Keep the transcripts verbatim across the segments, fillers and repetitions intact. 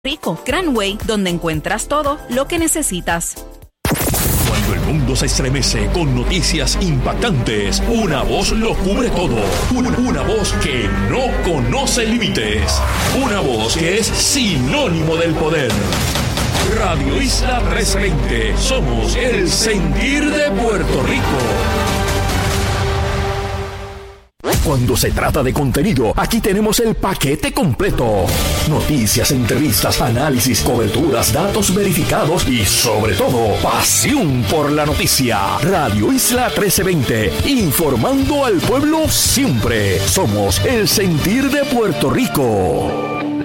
Rico, Cranway, donde encuentras todo lo que necesitas. Cuando el mundo se estremece con noticias impactantes, una voz lo cubre todo. Una, una voz que no conoce límites. Una voz que es sinónimo del poder. Radio Isla trescientos veinte. Somos el sentir de Puerto Rico. Cuando se trata de contenido, aquí tenemos el paquete completo. Noticias, entrevistas, análisis, coberturas, datos verificados y, sobre todo, pasión por la noticia. Radio Isla trece veinte, informando al pueblo siempre. Somos el sentir de Puerto Rico.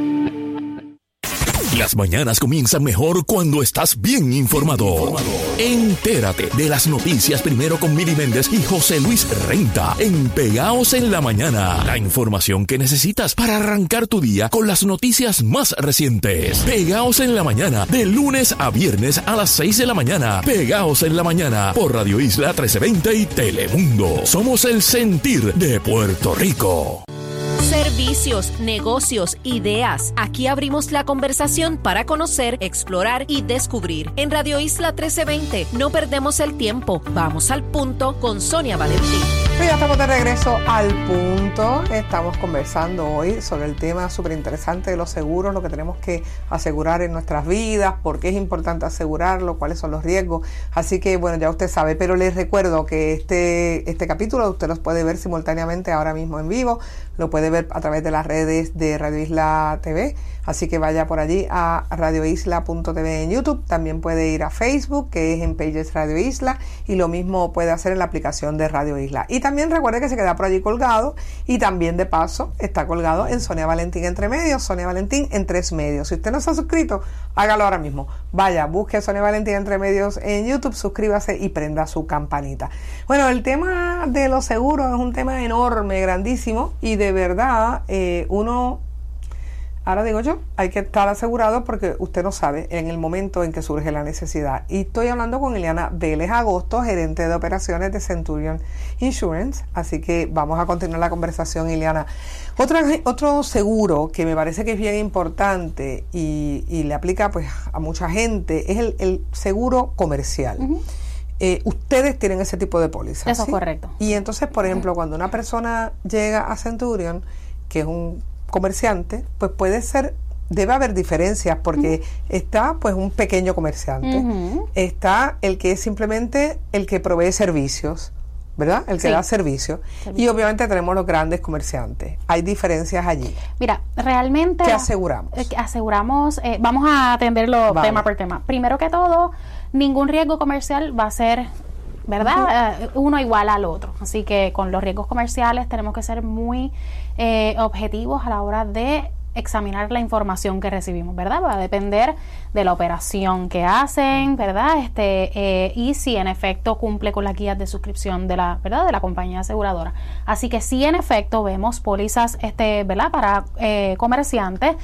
Las mañanas comienzan mejor cuando estás bien informado. Entérate de las noticias primero con Mili Méndez y José Luis Renta en Pegaos en la Mañana. La información que necesitas para arrancar tu día con las noticias más recientes. Pegaos en la Mañana, de lunes a viernes a las seis de la mañana. Pegaos en la Mañana por Radio Isla trece veinte y Telemundo. Somos el sentir de Puerto Rico. Servicios, negocios, ideas. Aquí abrimos la conversación para conocer, explorar y descubrir. En Radio Isla trece veinte no perdemos el tiempo. Vamos al punto con Sonia Valentín. Ya estamos de regreso al punto. Estamos conversando hoy sobre el tema súper interesante de los seguros, lo que tenemos que asegurar en nuestras vidas, por qué es importante asegurarlo, cuáles son los riesgos. Así que, bueno, ya usted sabe, pero les recuerdo que este, este capítulo usted los puede ver simultáneamente ahora mismo en vivo. Lo puede ver a través de las redes de Radio Isla T V, así que vaya por allí a radio isla punto t v en YouTube. También puede ir a Facebook, que es en Pages Radio Isla, y lo mismo puede hacer en la aplicación de Radio Isla. Y también recuerde que se queda por allí colgado, y también de paso está colgado en Sonia Valentín Entre Medios, Sonia Valentín en Tres Medios. Si usted no se ha suscrito, hágalo ahora mismo. Vaya, busque Sonia Valentín Entre Medios en YouTube, suscríbase y prenda su campanita. Bueno, el tema de los seguros es un tema enorme, grandísimo, y de verdad eh, uno, ahora digo yo, hay que estar asegurado porque usted no sabe en el momento en que surge la necesidad. Y estoy hablando con Ileana Vélez Agosto, gerente de operaciones de Centurion Insurance, así que vamos a continuar la conversación, Ileana. Otra, otro seguro que me parece que es bien importante y, y le aplica pues a mucha gente es el, el seguro comercial. Uh-huh. Eh, ustedes tienen ese tipo de pólizas. Eso es ¿sí? correcto. Y entonces, por ejemplo, cuando una persona llega a Centurion, que es un comerciante, pues puede ser, debe haber diferencias, porque uh-huh. está pues un pequeño comerciante, uh-huh. está el que es simplemente el que provee servicios, ¿verdad? El que sí. da servicio. servicio. Y obviamente tenemos los grandes comerciantes. Hay diferencias allí. Mira, realmente... ¿Qué aseguramos? Eh, aseguramos, eh, vamos a atenderlo vale. tema por tema. Primero que todo, ningún riesgo comercial va a ser, ¿verdad? Uh-huh. Uh, uno igual al otro. Así que con los riesgos comerciales tenemos que ser muy eh, objetivos a la hora de examinar la información que recibimos, ¿verdad? Va a depender de la operación que hacen, ¿verdad? Este eh, y si en efecto cumple con las guías de suscripción de la, ¿verdad? De la compañía aseguradora. Así que si en efecto vemos pólizas, este, ¿verdad? Para eh, comerciantes,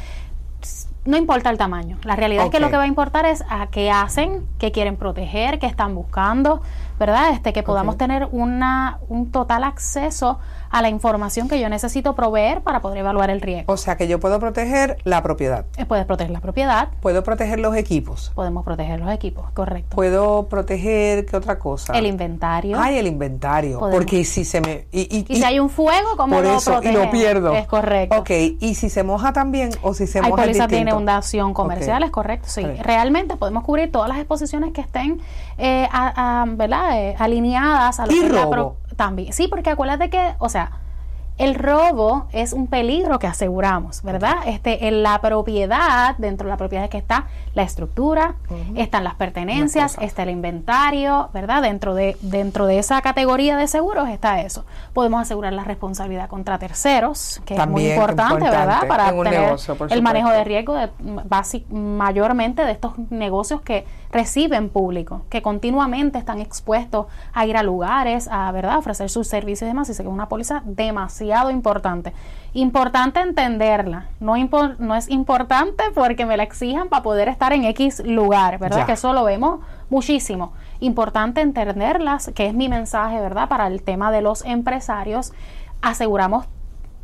no importa el tamaño. La realidad okay. es que lo que va a importar es a qué hacen, qué quieren proteger, qué están buscando, ¿verdad? Este, que podamos okay. tener una un total acceso a la información que yo necesito proveer para poder evaluar el riesgo. O sea, que yo puedo proteger la propiedad. Eh, puedes proteger la propiedad. Puedo proteger los equipos. Podemos proteger los equipos, correcto. Puedo proteger, ¿qué otra cosa? El inventario. Ay, el inventario. Podemos. Porque si se me... Y, y, y si hay un fuego, ¿cómo por lo eso, protegemos? Y lo pierdo. Es correcto. Ok, y si se moja también, o si se hay moja pólizas de distinto. inundación comercial, okay. es correcto, sí. Okay. Realmente podemos cubrir todas las exposiciones que estén eh, a, a, ¿verdad? Eh, alineadas a lo ¿Y que robo? Es la pro- también. Sí, porque acuérdate que, o sea, el robo es un peligro que aseguramos, ¿verdad? Este, en la propiedad, dentro de la propiedad es que está la estructura, uh-huh. están las pertenencias, está el inventario, ¿verdad? Dentro de, dentro de esa categoría de seguros está eso. Podemos asegurar la responsabilidad contra terceros, que también es muy importante, importante ¿verdad? Para tener negocio, el manejo de riesgo de, basic, mayormente de estos negocios que reciben público, que continuamente están expuestos a ir a lugares, a, ¿verdad? Ofrecer sus servicios y demás, y sé que es una póliza demasiado importante. Importante entenderla, no, impor, no es importante porque me la exijan para poder estar en X lugar, ¿verdad? Ya. Que eso lo vemos muchísimo. Importante entenderlas, que es mi mensaje, ¿verdad? Para el tema de los empresarios, aseguramos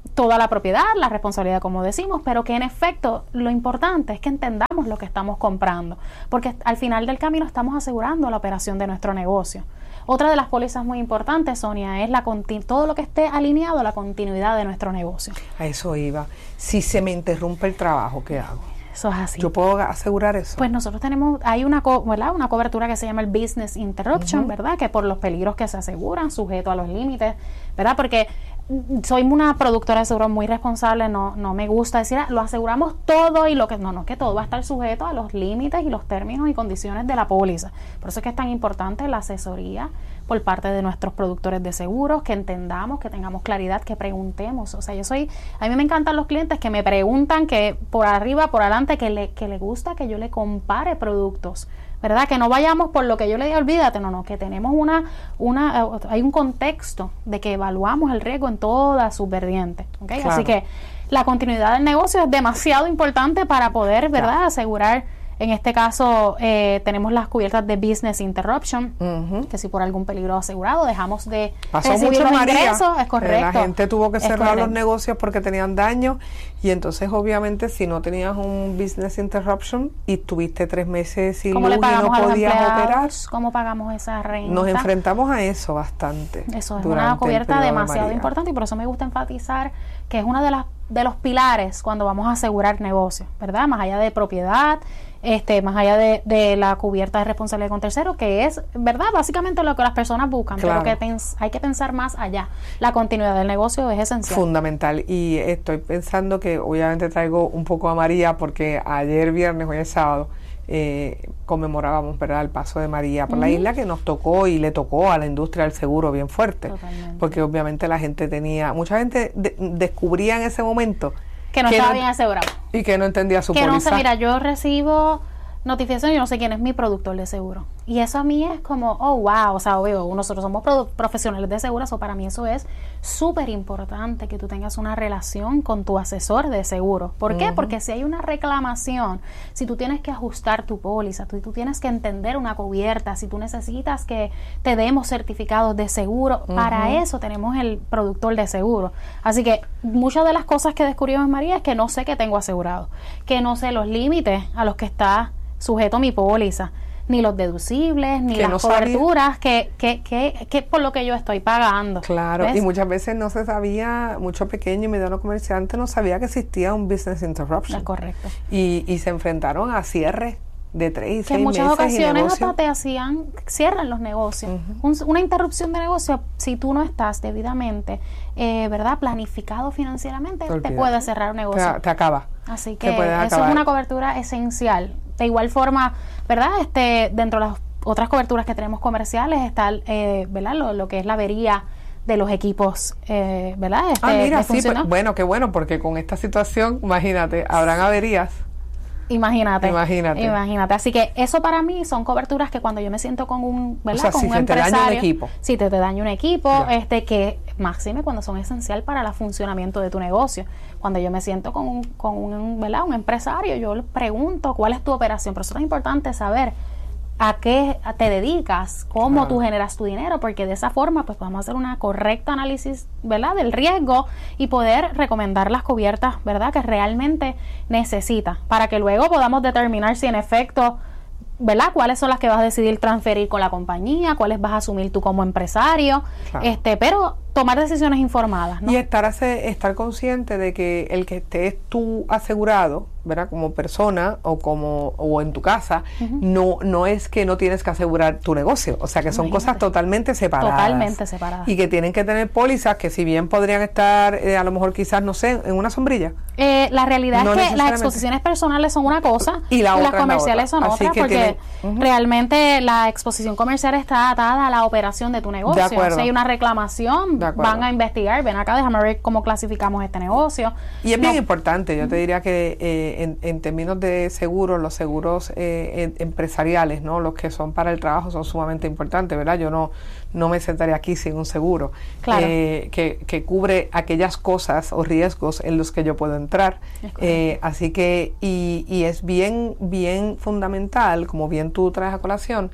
toda la propiedad, la responsabilidad, como decimos, pero que en efecto lo importante es que entendamos lo que estamos comprando, porque al final del camino estamos asegurando la operación de nuestro negocio. Otra de las pólizas muy importantes, Sonia, es la continu- todo lo que esté alineado a la continuidad de nuestro negocio. A eso iba. Si se me interrumpe el trabajo, ¿qué hago? Eso es así. ¿Yo puedo asegurar eso? Pues nosotros tenemos, hay una, co- ¿verdad? una cobertura que se llama el Business Interruption, uh-huh. ¿verdad? Que por los peligros que se aseguran, sujeto a los límites, ¿verdad? Porque soy una productora de seguros muy responsable, no, no me gusta decir, lo aseguramos todo y lo que, no, no, que todo va a estar sujeto a los límites y los términos y condiciones de la póliza. Por eso es que es tan importante la asesoría por parte de nuestros productores de seguros, que entendamos, que tengamos claridad, que preguntemos. O sea, yo soy, a mí me encantan los clientes que me preguntan, que por arriba, por adelante, que le, que le gusta que yo le compare productos, ¿verdad? Que no vayamos por lo que yo le diga, olvídate, no, no, que tenemos una, una, uh, hay un contexto de que evaluamos el riesgo en todas sus vertientes, ¿okay? Claro. Así que la continuidad del negocio es demasiado importante para poder, ¿verdad?, claro. asegurar. En este caso, eh, tenemos las cubiertas de Business Interruption, uh-huh. que si por algún peligro asegurado dejamos de Pasó recibir mucho, los María, ingresos, es correcto. La gente tuvo que cerrar correcto. los negocios porque tenían daño, y entonces obviamente si no tenías un Business Interruption y tuviste tres meses sin luz y no podías operar, ¿cómo pagamos esa renta? Nos enfrentamos a eso bastante. Eso es una cubierta demasiado importante, y por eso me gusta enfatizar que es una de las de los pilares cuando vamos a asegurar negocios, ¿verdad? Más allá de propiedad, este, más allá de, de la cubierta de responsabilidad con terceros, que es, ¿verdad?, básicamente lo que las personas buscan, claro. pero que pens- hay que pensar más allá. La continuidad del negocio es esencial. Fundamental. Y estoy pensando que obviamente traigo un poco a María, porque ayer viernes, hoy es sábado, eh, conmemorábamos, ¿verdad?, el paso de María por uh-huh. la isla, que nos tocó y le tocó a la industria del seguro bien fuerte. Totalmente. Porque obviamente la gente tenía, mucha gente de- descubría en ese momento que no que estaba no, bien asegurado y que no entendía su que póliza. No sé, mira, yo recibo notificación y yo no sé quién es mi productor de seguro, y eso a mí es como, oh wow, o sea, obvio, nosotros somos produ- profesionales de seguros, o para mí eso es súper importante, que tú tengas una relación con tu asesor de seguro. ¿Por qué? Uh-huh. Porque si hay una reclamación, si tú tienes que ajustar tu póliza, tú, tú tienes que entender una cubierta, si tú necesitas que te demos certificados de seguro, uh-huh. para eso tenemos el productor de seguro. Así que muchas de las cosas que descubrimos, María, es que no sé qué tengo asegurado, que no sé los límites a los que está sujeto mi póliza, ni los deducibles, ni que las no coberturas que, que, que, que por lo que yo estoy pagando. Claro, ¿ves? Y muchas veces no se sabía, mucho pequeño y mediano comerciante no sabía que existía un Business Interruption. Es correcto. Y, y se enfrentaron a cierres de tres y que seis en muchas meses ocasiones hasta te hacían, cierran los negocios. Uh-huh. Un, una interrupción de negocio, si tú no estás debidamente, eh, ¿verdad?, planificado financieramente, te, te puede cerrar un negocio. Te, te acaba. Así que eso acabar. Es una cobertura esencial. De igual forma, ¿verdad?, este, dentro de las otras coberturas que tenemos comerciales está, eh, ¿verdad?, lo, lo que es la avería de los equipos, eh, ¿verdad? Este, ah, mira, sí, pues, bueno, qué bueno, porque con esta situación, imagínate, habrán averías. Imagínate, imagínate. Imagínate. Así que eso para mí son coberturas que cuando yo me siento con un, ¿verdad?, o sea, con si un se empresario, te daña un equipo. Si te, te daña un equipo, ya. este que máxime cuando son esencial para el funcionamiento de tu negocio. Cuando yo me siento con un, con un, ¿verdad?, un empresario, yo le pregunto cuál es tu operación. Pero eso es importante saber a qué te dedicas, cómo claro. tú generas tu dinero, porque de esa forma pues podemos hacer una correcta análisis, ¿verdad?, del riesgo y poder recomendar las cubiertas, ¿verdad?, que realmente necesita, para que luego podamos determinar si en efecto, ¿verdad?, cuáles son las que vas a decidir transferir con la compañía, cuáles vas a asumir tú como empresario, claro. este, pero tomar decisiones informadas, ¿no? Y estar hace, estar consciente de que el que estés tú asegurado, ¿verdad?, como persona o como o en tu casa, uh-huh. no no es que no tienes que asegurar tu negocio, o sea que son Imagínate. cosas totalmente separadas. Totalmente separadas. Y que tienen que tener pólizas que si bien podrían estar eh, a lo mejor quizás, no sé, en una sombrilla. Eh, la realidad no es que las exposiciones personales son una cosa y, la y otra las comerciales la son Así otra, porque tienen, uh-huh. realmente la exposición comercial está atada a la operación de tu negocio. De acuerdo. Si hay una reclamación, van a investigar, ven acá, déjame ver cómo clasificamos este negocio. Y es no. bien importante, yo te diría que eh, en, en términos de seguros, los seguros eh, empresariales, ¿no?, los que son para el trabajo son sumamente importantes, ¿verdad? Yo no no me sentaría aquí sin un seguro claro. eh, que, que cubre aquellas cosas o riesgos en los que yo puedo entrar. Eh, así que, y, y es bien, bien fundamental, como bien tú traes a colación,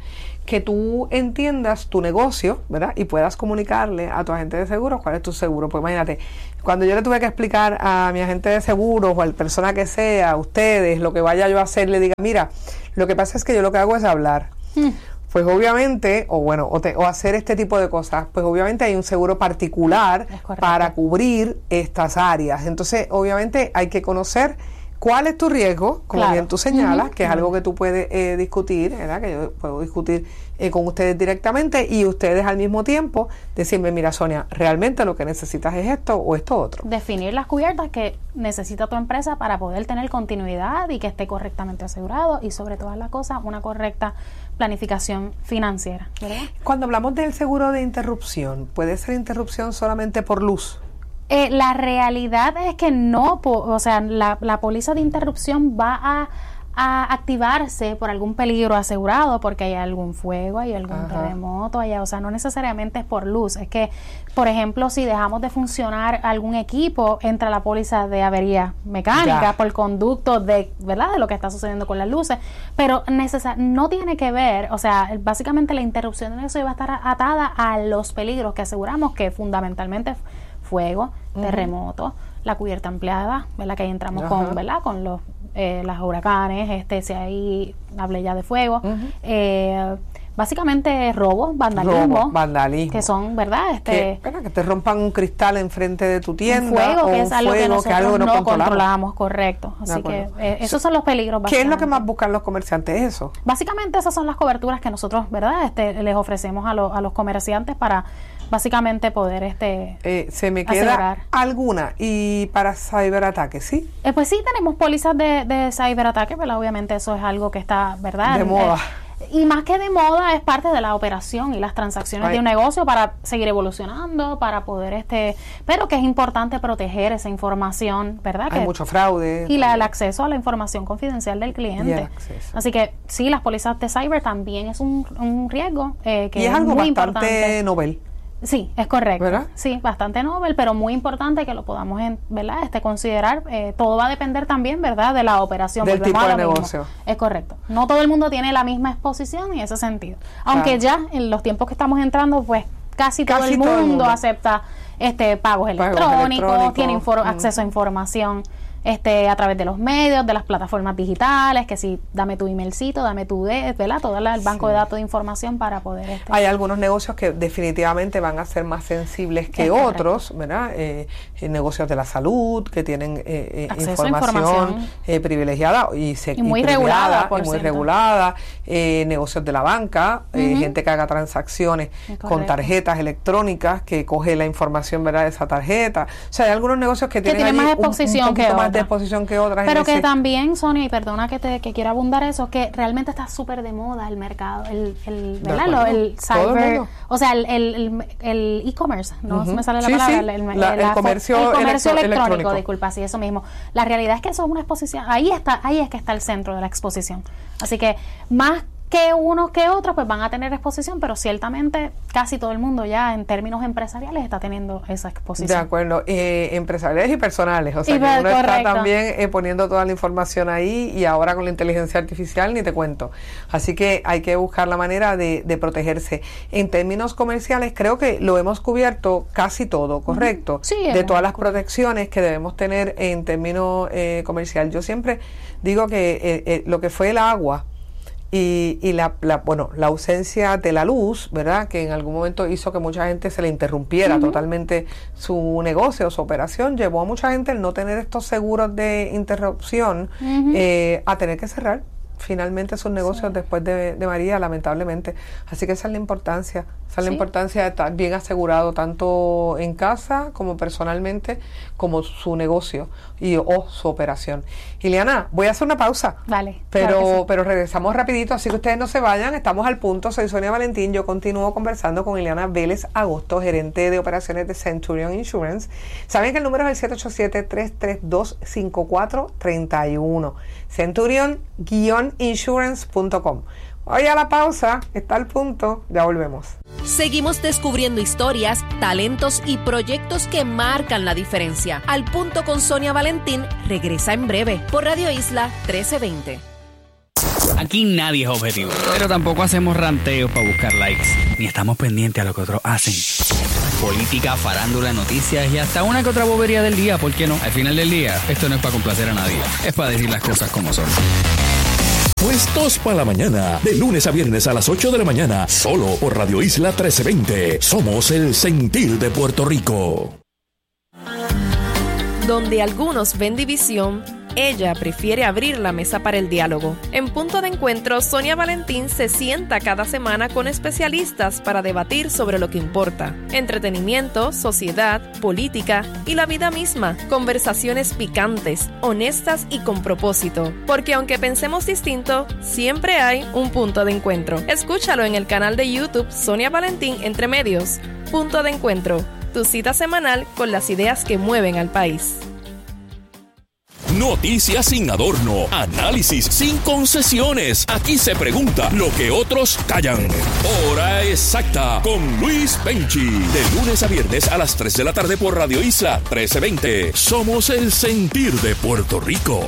que tú entiendas tu negocio, ¿verdad? Y puedas comunicarle a tu agente de seguros cuál es tu seguro. Pues imagínate, cuando yo le tuve que explicar a mi agente de seguros o a la persona que sea, a ustedes, lo que vaya yo a hacer, le diga, mira, lo que pasa es que yo lo que hago es hablar. Hmm. Pues obviamente, o bueno, o, te, o hacer este tipo de cosas, pues obviamente hay un seguro particular para cubrir estas áreas. Entonces, obviamente hay que conocer cuál es tu riesgo, como claro. bien tú señalas, uh-huh. que es algo que tú puedes eh, discutir, ¿verdad? Que yo puedo discutir eh, con ustedes directamente y ustedes al mismo tiempo decirme, mira Sonia, realmente lo que necesitas es esto o esto otro. Definir las cubiertas que necesita tu empresa para poder tener continuidad y que esté correctamente asegurado y sobre todas las cosas una correcta planificación financiera, ¿verdad? Cuando hablamos del seguro de interrupción, ¿puede ser interrupción solamente por luz? Eh, la realidad es que no, po, o sea, la, la póliza de interrupción va a, a activarse por algún peligro asegurado, porque hay algún fuego, hay algún Ajá. terremoto, hay, o sea, no necesariamente es por luz. Es que, por ejemplo, si dejamos de funcionar algún equipo, entra la póliza de avería mecánica ya. por conducto de, ¿verdad?, de lo que está sucediendo con las luces, pero necesar, no tiene que ver, o sea, básicamente la interrupción de eso va a estar atada a los peligros que aseguramos que fundamentalmente fuego, uh-huh. terremoto, la cubierta ampliada, ¿verdad? Que ahí entramos Ajá. con, ¿verdad? Con los eh, las huracanes, este, si ahí hablé ya de fuego, uh-huh. eh, básicamente robos, vandalismo, Robo, vandalismo, que son, ¿verdad? Este, que, espera, que te rompan un cristal enfrente de tu tienda, un fuego, o que un es algo fuego, que nosotros que algo no, no controlamos. controlamos, correcto. Así que eh, esos son los peligros. ¿Qué es lo que más buscan los comerciantes? Eso. Básicamente esas son las coberturas que nosotros, ¿verdad? Este, les ofrecemos a, lo, a los comerciantes para básicamente poder este eh, se me queda asegurar. Alguna y para ciberataques, ¿sí? Eh, pues sí, tenemos pólizas de, de ciberataques, pero obviamente eso es algo que está, ¿verdad? De moda. Eh, y más que de moda, es parte de la operación y las transacciones Ay. de un negocio para seguir evolucionando, para poder este, pero que es importante proteger esa información, ¿verdad? Hay que, mucho fraude. Y la, el acceso a la información confidencial del cliente. Así que sí, las pólizas de cyber también es un, un riesgo eh, que y es, es algo muy bastante importante. novel. Sí, es correcto. ¿Verdad? Sí, bastante novel, pero muy importante que lo podamos, en, ¿verdad? Este, considerar. Eh, todo va a depender también, ¿verdad?, de la operación. Del tipo de negocio. Mismo. Es correcto. No todo el mundo tiene la misma exposición en ese sentido. Aunque claro. ya en los tiempos que estamos entrando, pues casi, casi todo, el, todo mundo el mundo acepta este pagos, pagos electrónicos, electrónicos, tiene infor- mm. acceso a información este a través de los medios, de las plataformas digitales, que si dame tu emailcito, dame tu de, ¿verdad? Todo el banco sí. de datos de información para poder este, hay algunos negocios que definitivamente van a ser más sensibles que es otros, correcto. ¿verdad? Eh, negocios de la salud que tienen eh, información, información. Eh, privilegiada y, se, y muy y regulada, por y muy regulada, eh, negocios de la banca, uh-huh. eh, gente que haga transacciones con tarjetas electrónicas, que coge la información, ¿verdad?, de esa tarjeta. O sea, hay algunos negocios que, que tienen tiene más exposición un, un que más de exposición que otras. Pero que ese. También, Sonia, y perdona que te que quiera abundar eso, que realmente está súper de moda el mercado, el, el, ¿verdad? Lo, el cyber, o sea, el el, el e-commerce, no uh-huh. me sale la sí, palabra, sí. el, el, la, la, el comercio, el comercio electro, electrónico, electrónico, disculpa, sí, eso mismo. La realidad es que eso es una exposición, ahí está, ahí es que está el centro de la exposición. Así que más que unos que otros pues van a tener exposición, pero ciertamente casi todo el mundo ya en términos empresariales está teniendo esa exposición. De acuerdo, eh, empresariales y personales, o sea, y que uno correcto. Está también eh, poniendo toda la información ahí, y ahora con la inteligencia artificial ni te cuento. Así que hay que buscar la manera de, de protegerse. En términos comerciales creo que lo hemos cubierto casi todo, ¿correcto? Sí, de todas las protecciones que debemos tener en términos eh, comercial. Yo siempre digo que eh, eh, lo que fue el agua Y, y la, la bueno la ausencia de la luz, ¿verdad?, que en algún momento hizo que mucha gente se le interrumpiera uh-huh. totalmente su negocio, su operación, llevó a mucha gente el no tener estos seguros de interrupción uh-huh. eh, a tener que cerrar finalmente sus negocios sí. después de, de María, lamentablemente. Así que esa es la importancia, esa es sí. la importancia de estar bien asegurado tanto en casa como personalmente, como su negocio y o su operación. Ileana, voy a hacer una pausa. Vale. Pero, claro sí. pero regresamos rapidito, así que ustedes no se vayan, estamos al punto. Soy Sonia Valentín, yo continúo conversando con Ileana Vélez Agosto, gerente de operaciones de Centurion Insurance. Saben que el número es el siete ocho siete, tres tres dos, cinco cuatro tres uno. Centurion insurance punto com. Voy a la pausa, está al punto, ya volvemos. Seguimos descubriendo historias, talentos y proyectos que marcan la diferencia. Al punto con Sonia Valentín regresa en breve por Radio Isla trece veinte. Aquí nadie es objetivo, pero tampoco hacemos ranteos para buscar likes, ni estamos pendientes a lo que otros hacen. Política, farándula, noticias y hasta una que otra bobería del día, ¿por qué no? Al final del día, esto no es para complacer a nadie, es para decir las cosas como son. Puestos para la mañana, de lunes a viernes a las ocho de la mañana, solo por Radio Isla trece veinte. Somos el sentir de Puerto Rico. Donde algunos ven división, ella prefiere abrir la mesa para el diálogo. En Punto de Encuentro, Sonia Valentín se sienta cada semana con especialistas para debatir sobre lo que importa: entretenimiento, sociedad, política y la vida misma. Conversaciones picantes, honestas y con propósito. Porque aunque pensemos distinto, siempre hay un punto de encuentro. Escúchalo en el canal de YouTube Sonia Valentín Entre Medios. Punto de Encuentro, tu cita semanal con las ideas que mueven al país. Noticias sin adorno, análisis sin concesiones. Aquí se pregunta lo que otros callan. Hora exacta con Luis Penchi. De lunes a viernes a las tres de la tarde por Radio Isla trece veinte. Somos el sentir de Puerto Rico.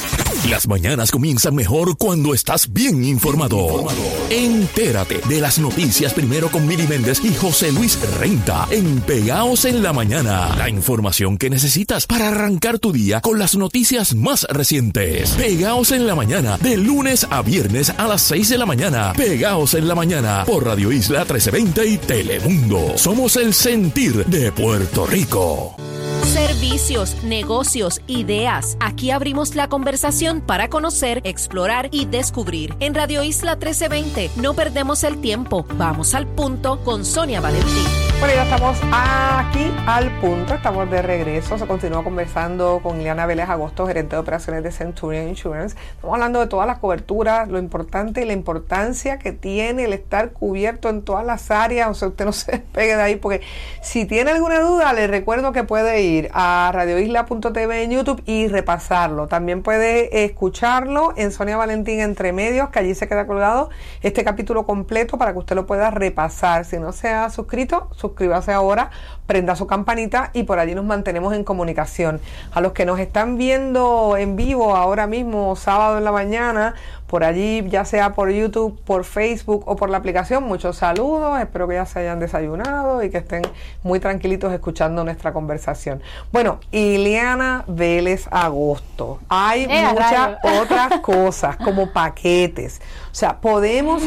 Las mañanas comienzan mejor cuando estás bien informado. Entérate de las noticias primero con Mili Méndez y José Luis Renta en Pegaos en la Mañana. La información que necesitas para arrancar tu día con las noticias más recientes. Pegaos en la Mañana, de lunes a viernes a las seis de la mañana. Pegaos en la Mañana por Radio Isla trece veinte y Telemundo. Somos el sentir de Puerto Rico. Servicios, negocios, ideas. Aquí abrimos la conversación para conocer, explorar y descubrir. En Radio Isla trece veinte, no perdemos el tiempo. Vamos al punto con Sonia Valentín. Bueno, ya estamos aquí al punto, estamos de regreso. Se continúa conversando con Ileana Vélez Agosto, gerente de operaciones de Centurion Insurance. Estamos hablando de todas las coberturas, lo importante y la importancia que tiene el estar cubierto en todas las áreas. O sea, usted no se despegue de ahí, porque si tiene alguna duda, le recuerdo que puede ir a radio isla punto t v en YouTube y repasarlo. También puede escucharlo en Sonia Valentín Entre Medios, que allí se queda colgado este capítulo completo para que usted lo pueda repasar. Si no se ha suscrito, suscríbase ahora, prenda su campanita y por allí nos mantenemos en comunicación. A los que nos están viendo en vivo ahora mismo, sábado en la mañana, por allí, ya sea por YouTube, por Facebook o por la aplicación, muchos saludos. Espero que ya se hayan desayunado y que estén muy tranquilitos escuchando nuestra conversación. Bueno, Ileana Vélez Agosto, hay eh, muchas otras cosas como paquetes. O sea, podemos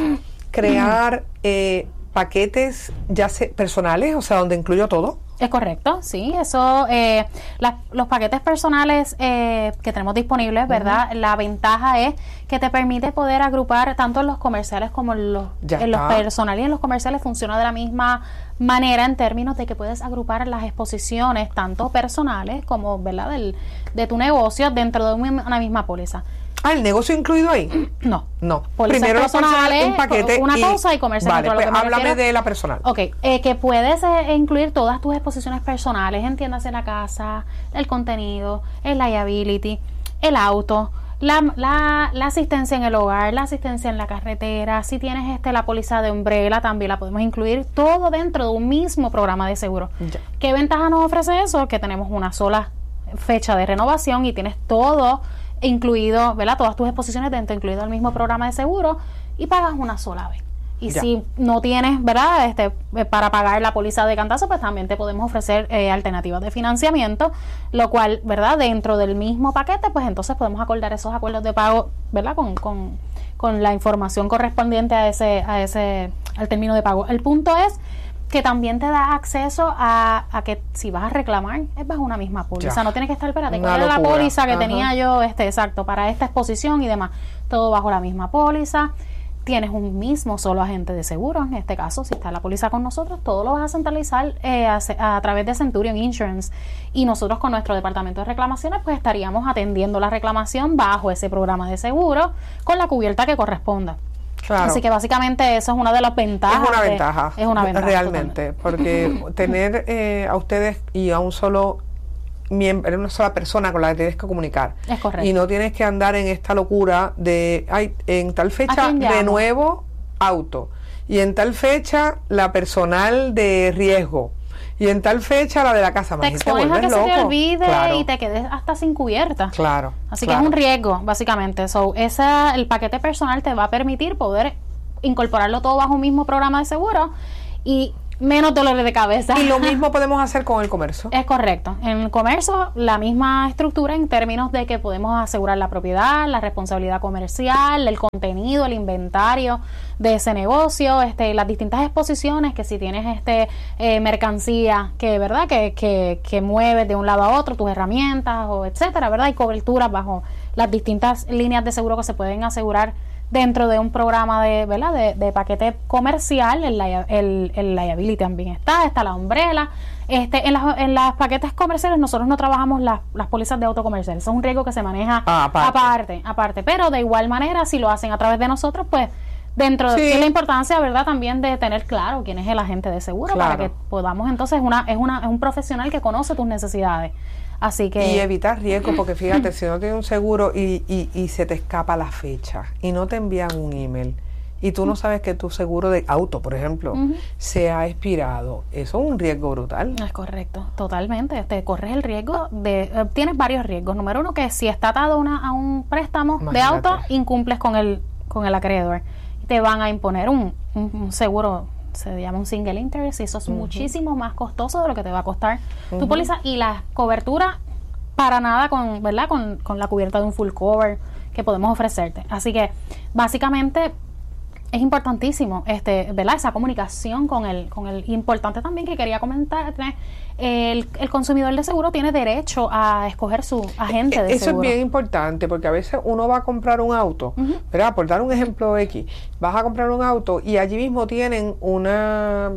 crear eh, paquetes ya se, personales, o sea, donde incluyo todo. Es correcto, sí, eso, eh, la, los paquetes personales eh, que tenemos disponibles, ¿verdad? Uh-huh. La ventaja es que te permite poder agrupar tanto en los comerciales como en los, en los personales, y en los comerciales funciona de la misma manera en términos de que puedes agrupar las exposiciones tanto personales como, ¿verdad?, del, de tu negocio dentro de una misma póliza. Ah, ¿el negocio incluido ahí? No. No. Pólizas Primero personales, un paquete una y, cosa y comercial. Vale, pues lo que háblame refiero. de la personal. Ok, eh, que puedes eh, incluir todas tus exposiciones personales, entiéndase la casa, el contenido, el liability, el auto, la, la, la asistencia en el hogar, la asistencia en la carretera. Si tienes este la póliza de umbrella, también la podemos incluir, todo dentro de un mismo programa de seguro. Ya. ¿Qué ventaja nos ofrece eso? Que tenemos una sola fecha de renovación y tienes todo incluido, ¿verdad? Todas tus exposiciones dentro, incluido el mismo programa de seguro, y pagas una sola vez. Y ya. Si no tienes, ¿verdad?, este, para pagar la póliza de cantazo, pues también te podemos ofrecer eh, alternativas de financiamiento, lo cual, ¿verdad?, dentro del mismo paquete, pues entonces podemos acordar esos acuerdos de pago, ¿verdad?, con, con, con la información correspondiente a ese, a ese, al término de pago. El punto es que también te da acceso a, a que si vas a reclamar es bajo una misma póliza, ya. No tienes que estar, espérate, ¿cuál era la póliza que Ajá. tenía yo, este exacto, para esta exposición y demás? Todo bajo la misma póliza. Tienes un mismo solo agente de seguro, en este caso, si está la póliza con nosotros, todo lo vas a centralizar eh, a, a través de Centurion Insurance, y nosotros con nuestro departamento de reclamaciones pues estaríamos atendiendo la reclamación bajo ese programa de seguro con la cubierta que corresponda. Claro. Así que básicamente eso es una de las ventajas. Es una de, ventaja. Es una ventaja. Realmente, totalmente. Porque tener eh, a ustedes y a un solo miembro, una sola persona con la que tienes que comunicar. Es correcto. Y no tienes que andar en esta locura de, ay, en tal fecha renuevo auto. Y en tal fecha la personal de riesgo. Y en tal fecha la de la casa, te expones te a que loco. se te olvide claro. y te quedes hasta sin cubierta. Claro. Así claro. que es un riesgo, básicamente. So, esa, el paquete personal te va a permitir poder incorporarlo todo bajo un mismo programa de seguro y menos dolores de cabeza. Y lo mismo podemos hacer con el comercio. Es correcto. En el comercio, la misma estructura en términos de que podemos asegurar la propiedad, la responsabilidad comercial, el contenido, el inventario de ese negocio, este, las distintas exposiciones, que si tienes este eh, mercancía que, ¿verdad? Que, que, que mueves de un lado a otro, tus herramientas, o etcétera, ¿verdad? Y coberturas bajo las distintas líneas de seguro que se pueden asegurar dentro de un programa de, ¿verdad? de, de paquete comercial. El, el, el liability también está, está la umbrella. Este, en las en las paquetes comerciales nosotros no trabajamos las, las pólizas de auto comercial, eso es un riesgo que se maneja ah, aparte. aparte, aparte, pero de igual manera si lo hacen a través de nosotros, pues dentro sí. de la importancia, ¿verdad? También de tener claro quién es el agente de seguro, claro. para que podamos entonces, una es una es un profesional que conoce tus necesidades. Así que... Y evitar riesgos, porque fíjate, si no tienes un seguro y, y, y se te escapa la fecha y no te envían un email y tú no sabes que tu seguro de auto, por ejemplo, uh-huh. se ha expirado, eso es un riesgo brutal. Es correcto, totalmente. Te corres el riesgo de... Eh, tienes varios riesgos. Número uno, que si está atado una, a un préstamo Imagínate. de auto, incumples con el, con el acreedor. Te van a imponer un, un, un seguro... se llama un single interest y eso es uh-huh. muchísimo más costoso de lo que te va a costar uh-huh. tu póliza, y la cobertura para nada con, ¿verdad? Con, con la cubierta de un full cover que podemos ofrecerte. Así que básicamente es importantísimo este, ¿verdad? Esa comunicación con el, con el importante también que quería comentar, el, el consumidor de seguro tiene derecho a escoger su agente de Eso seguro. Eso es bien importante, porque a veces uno va a comprar un auto, uh-huh. ¿verdad? Por dar un ejemplo X, vas a comprar un auto y allí mismo tienen una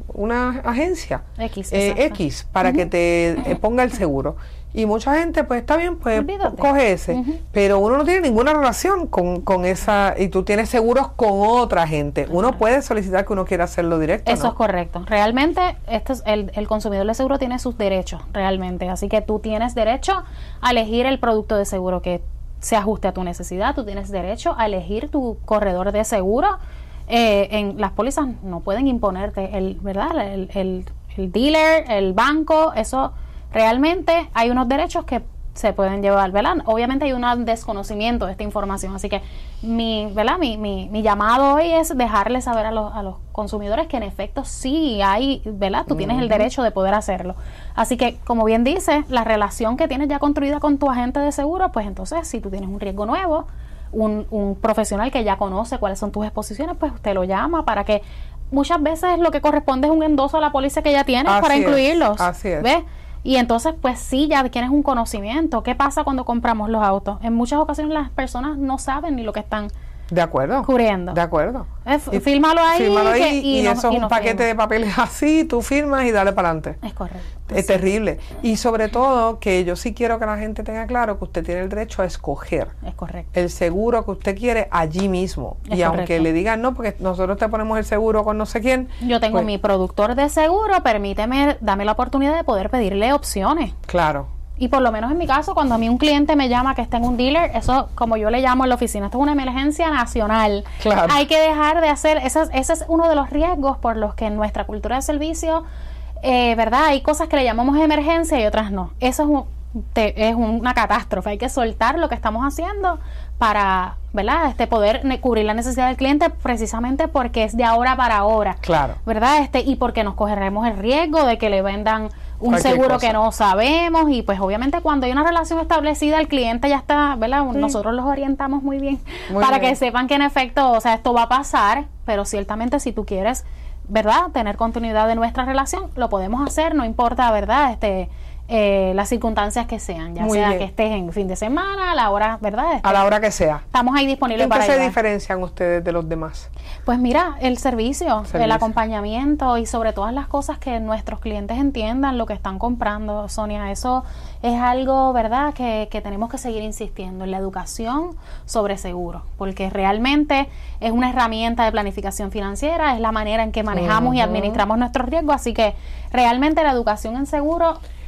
una agencia X, eh, X para uh-huh. que te eh, ponga el seguro. Y mucha gente, pues está bien, pues Olvídate. coge ese. Uh-huh. Pero uno no tiene ninguna relación con, con esa, y tú tienes seguros con otra gente. Uno uh-huh. puede solicitar que uno quiera hacerlo directo, Eso ¿no? es correcto. Realmente, este es el, el consumidor de seguro tiene sus derechos, realmente. Así que tú tienes derecho a elegir el producto de seguro que se ajuste a tu necesidad. Tú tienes derecho a elegir tu corredor de seguro. Eh, en las pólizas no pueden imponerte el, ¿verdad? El, el, el dealer, el banco, eso... Realmente hay unos derechos que se pueden llevar, ¿verdad? Obviamente hay un desconocimiento de esta información, así que mi, ¿verdad? Mi, mi, mi llamado hoy es dejarle saber a los, a los consumidores que en efecto sí hay, ¿verdad? Tú tienes uh-huh. el derecho de poder hacerlo. Así que, como bien dice, la relación que tienes ya construida con tu agente de seguro, pues entonces si tú tienes un riesgo nuevo, un, un profesional que ya conoce cuáles son tus exposiciones, pues usted lo llama para que muchas veces lo que corresponde es un endoso a la póliza que ya tienes así para es, incluirlos. Así es. ¿Ves? Y entonces, pues sí, ya tienes un conocimiento. ¿Qué pasa cuando compramos los autos? En muchas ocasiones las personas no saben ni lo que están de acuerdo cubriendo. De acuerdo. Es, fírmalo ahí. Fírmalo ahí que, y, y no, eso es y un no paquete firma. de papeles así, tú firmas y dale para adelante. Es correcto. Es sí. terrible. Y sobre todo que yo sí quiero que la gente tenga claro que usted tiene el derecho a escoger. Es correcto. El seguro que usted quiere allí mismo. Es y correcto. aunque le digan no, porque nosotros te ponemos el seguro con no sé quién. Yo tengo pues, mi productor de seguro, permíteme, dame la oportunidad de poder pedirle opciones. Claro. Y por lo menos en mi caso, cuando a mí un cliente me llama que está en un dealer, eso, como yo le llamo en la oficina, esto es una emergencia nacional. Claro. Hay que dejar de hacer, ese, ese es uno de los riesgos por los que en nuestra cultura de servicio, eh, ¿verdad? Hay cosas que le llamamos emergencia y otras no. Eso es, un, te, es una catástrofe. Hay que soltar lo que estamos haciendo para, ¿verdad? Este, poder ne- cubrir la necesidad del cliente, precisamente porque es de ahora para ahora. Claro. ¿Verdad? Este, y porque nos correremos el riesgo de que le vendan un Cualquier seguro cosa. que no sabemos, y pues obviamente cuando hay una relación establecida el cliente ya está, ¿verdad? Sí. Nosotros los orientamos muy bien muy para bien. que sepan que en efecto, o sea, esto va a pasar, pero ciertamente si tú quieres, ¿verdad? Tener continuidad de nuestra relación, lo podemos hacer, no importa, ¿verdad? Este Eh, las circunstancias que sean, ya Muy sea bien. que estés en fin de semana, a la hora, ¿verdad? Este, a la hora que sea. Estamos ahí disponibles ¿En para qué se ayudar. diferencian ustedes de los demás? Pues mira, el servicio, servicio, el acompañamiento y sobre todas las cosas que nuestros clientes entiendan lo que están comprando, Sonia, eso es algo, ¿verdad?, que, que tenemos que seguir insistiendo en la educación sobre seguro, porque realmente es una herramienta de planificación financiera, es la manera en que manejamos uh-huh. y administramos nuestros riesgos, así que realmente la educación en seguro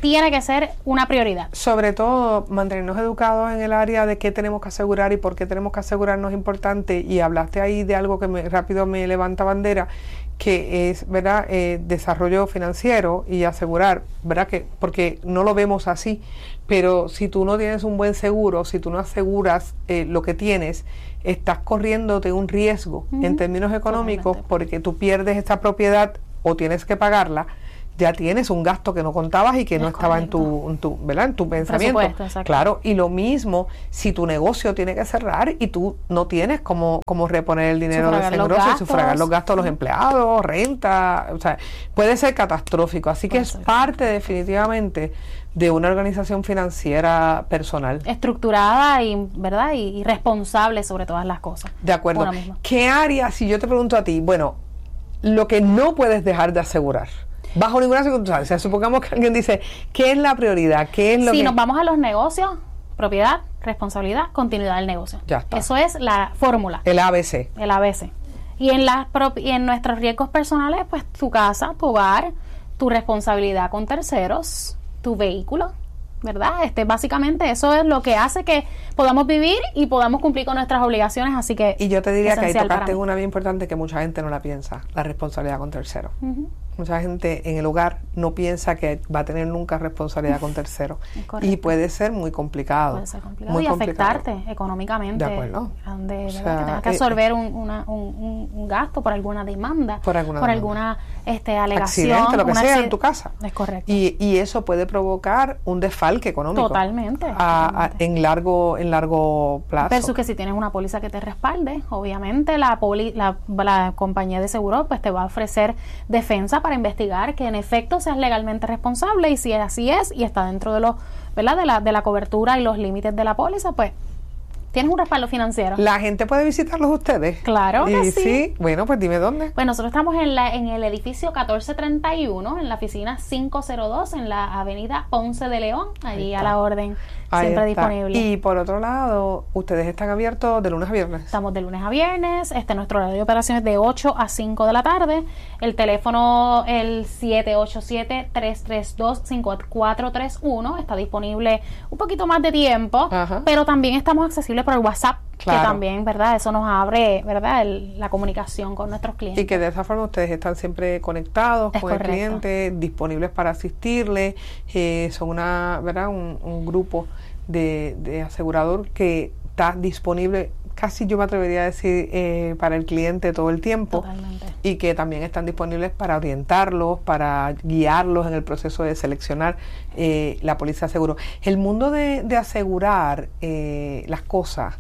tiene que ser una prioridad. Sobre todo, mantenernos educados en el área de qué tenemos que asegurar y por qué tenemos que asegurarnos es importante. Y hablaste ahí de algo que me, rápido me levanta bandera, que es, ¿verdad?, eh, desarrollo financiero y asegurar, ¿verdad?, que porque no lo vemos así, pero si tú no tienes un buen seguro, si tú no aseguras eh, lo que tienes, estás corriéndote un riesgo uh-huh. en términos económicos. Totalmente. Porque tú pierdes esta propiedad o tienes que pagarla, ya tienes un gasto que no contabas y que es no estaba en tu, en tu, ¿verdad?, en tu pensamiento. Claro, y lo mismo si tu negocio tiene que cerrar y tú no tienes cómo, cómo reponer el dinero de ese negocio y sufragar los gastos de los empleados, renta, o sea, puede ser catastrófico. Así que es parte definitivamente de una organización financiera personal. Estructurada y, ¿verdad?, y, y responsable sobre todas las cosas. De acuerdo. ¿Qué área, si yo te pregunto a ti, bueno, lo que no puedes dejar de asegurar? Bajo ninguna circunstancia. Supongamos que alguien dice, ¿qué es la prioridad? ¿Qué es lo si que...? nos vamos a los negocios, propiedad, responsabilidad, continuidad del negocio. Ya está. Eso es la fórmula. El A B C. El A B C. Y en, las y en nuestros riesgos personales, pues tu casa, tu hogar, tu responsabilidad con terceros, tu vehículo, ¿verdad? Este, básicamente eso es lo que hace que podamos vivir y podamos cumplir con nuestras obligaciones, así que y yo te diría que ahí tocaste una bien importante que mucha gente no la piensa, la responsabilidad con terceros. Uh-huh. Mucha gente en el hogar no piensa que va a tener nunca responsabilidad con terceros y puede ser muy complicado. Puede ser complicado muy y complicado. Afectarte económicamente. De acuerdo. Donde, o sea, que tengas que absorber eh, un, una, un, un gasto por alguna demanda, por alguna, por demanda. alguna este, alegación. Accidente, lo que sea acc- en tu casa. Es correcto. Y, y eso puede provocar un desfalque económico. Totalmente. A, totalmente. A, en largo en largo plazo. Versus que si tienes una póliza que te respalde, obviamente la, poli, la, la compañía de seguro pues te va a ofrecer defensa para investigar que en efecto seas legalmente responsable y si así es y está dentro de los, ¿verdad?, de la, de la cobertura y los límites de la póliza, pues tienes un respaldo financiero. ¿La gente puede visitarlos ustedes? Claro que y sí. sí. Bueno, pues dime dónde. Pues nosotros estamos en la en el edificio catorce treinta y uno, en la oficina quinientos dos, en la avenida Ponce de León, allí a la orden, Ahí siempre está. disponible. Y por otro lado, ustedes están abiertos de lunes a viernes. Estamos de lunes a viernes, este nuestro horario de operaciones de ocho a cinco de la tarde. El teléfono, el siete ocho siete, tres tres dos, cinco cuatro tres uno, está disponible un poquito más de tiempo, Ajá. pero también estamos accesibles por el WhatsApp, claro. que también, ¿verdad? Eso nos abre, ¿verdad?, el, la comunicación con nuestros clientes. Y que de esa forma ustedes están siempre conectados es con correcto. El cliente, disponibles para asistirle, eh, son una, ¿verdad?, un, un grupo de, de asegurador que está disponible, casi yo me atrevería a decir, eh, para el cliente todo el tiempo. Totalmente. Y que también están disponibles para orientarlos, para guiarlos en el proceso de seleccionar eh, la póliza de seguro. El mundo de, de asegurar eh, las cosas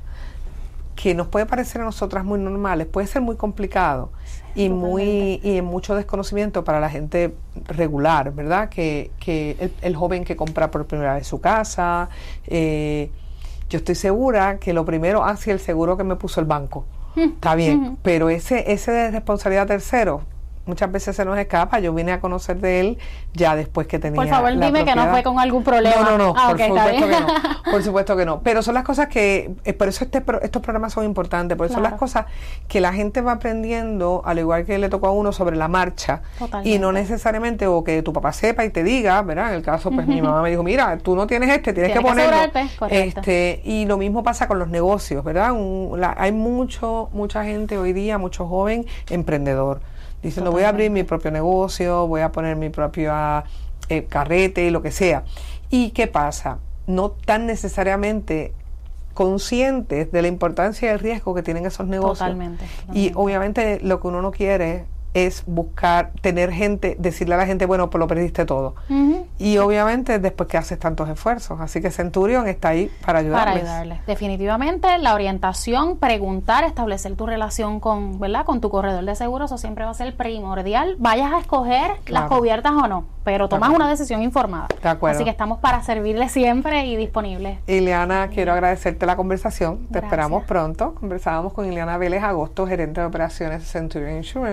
que nos puede parecer a nosotras muy normales, puede ser muy complicado y muy y en mucho desconocimiento para la gente regular, ¿verdad? Que, que el, el joven que compra por primera vez su casa, eh, yo estoy segura que lo primero, ah, sí, el seguro que me puso el banco, está bien, uh-huh. pero ese ese de responsabilidad tercero, muchas veces se nos escapa. Yo vine a conocer de él ya después que tenía. Por favor, la dime propiedad. Que no fue con algún problema. No, no, no, ah, por okay, supuesto que no. Por supuesto que no. Pero son las cosas que, eh, por eso este, estos programas son importantes, porque claro. son las cosas que la gente va aprendiendo, al igual que le tocó a uno, sobre la marcha. Totalmente. Y no necesariamente, o que tu papá sepa y te diga, ¿verdad? En el caso, pues uh-huh. mi mamá me dijo, mira, tú no tienes este, tienes, tienes que ponerlo. Que Correcto. Este, y lo mismo pasa con los negocios, ¿verdad? Un, la, hay mucho, mucha gente hoy día, mucho joven emprendedor. Diciendo, voy a abrir mi propio negocio, voy a poner mi propio eh, carrete, lo que sea. ¿Y qué pasa? No tan necesariamente conscientes de la importancia y el riesgo que tienen esos negocios. Totalmente, totalmente. Y obviamente lo que uno no quiere es buscar, tener gente, decirle a la gente, bueno, pues lo perdiste todo. Uh-huh. Y obviamente después que haces tantos esfuerzos. Así que Centurion está ahí para ayudarles. Para ayudarles. Definitivamente la orientación, preguntar, establecer tu relación con, ¿verdad?, con tu corredor de seguros, eso siempre va a ser primordial. Vayas a escoger claro. las cubiertas o no, pero tomas una decisión informada. De acuerdo. Así que estamos para servirles siempre y disponibles. Ileana, sí. quiero agradecerte la conversación. Te Gracias. esperamos pronto. Conversábamos con Ileana Vélez Agosto, gerente de operaciones de Centurion Insurance.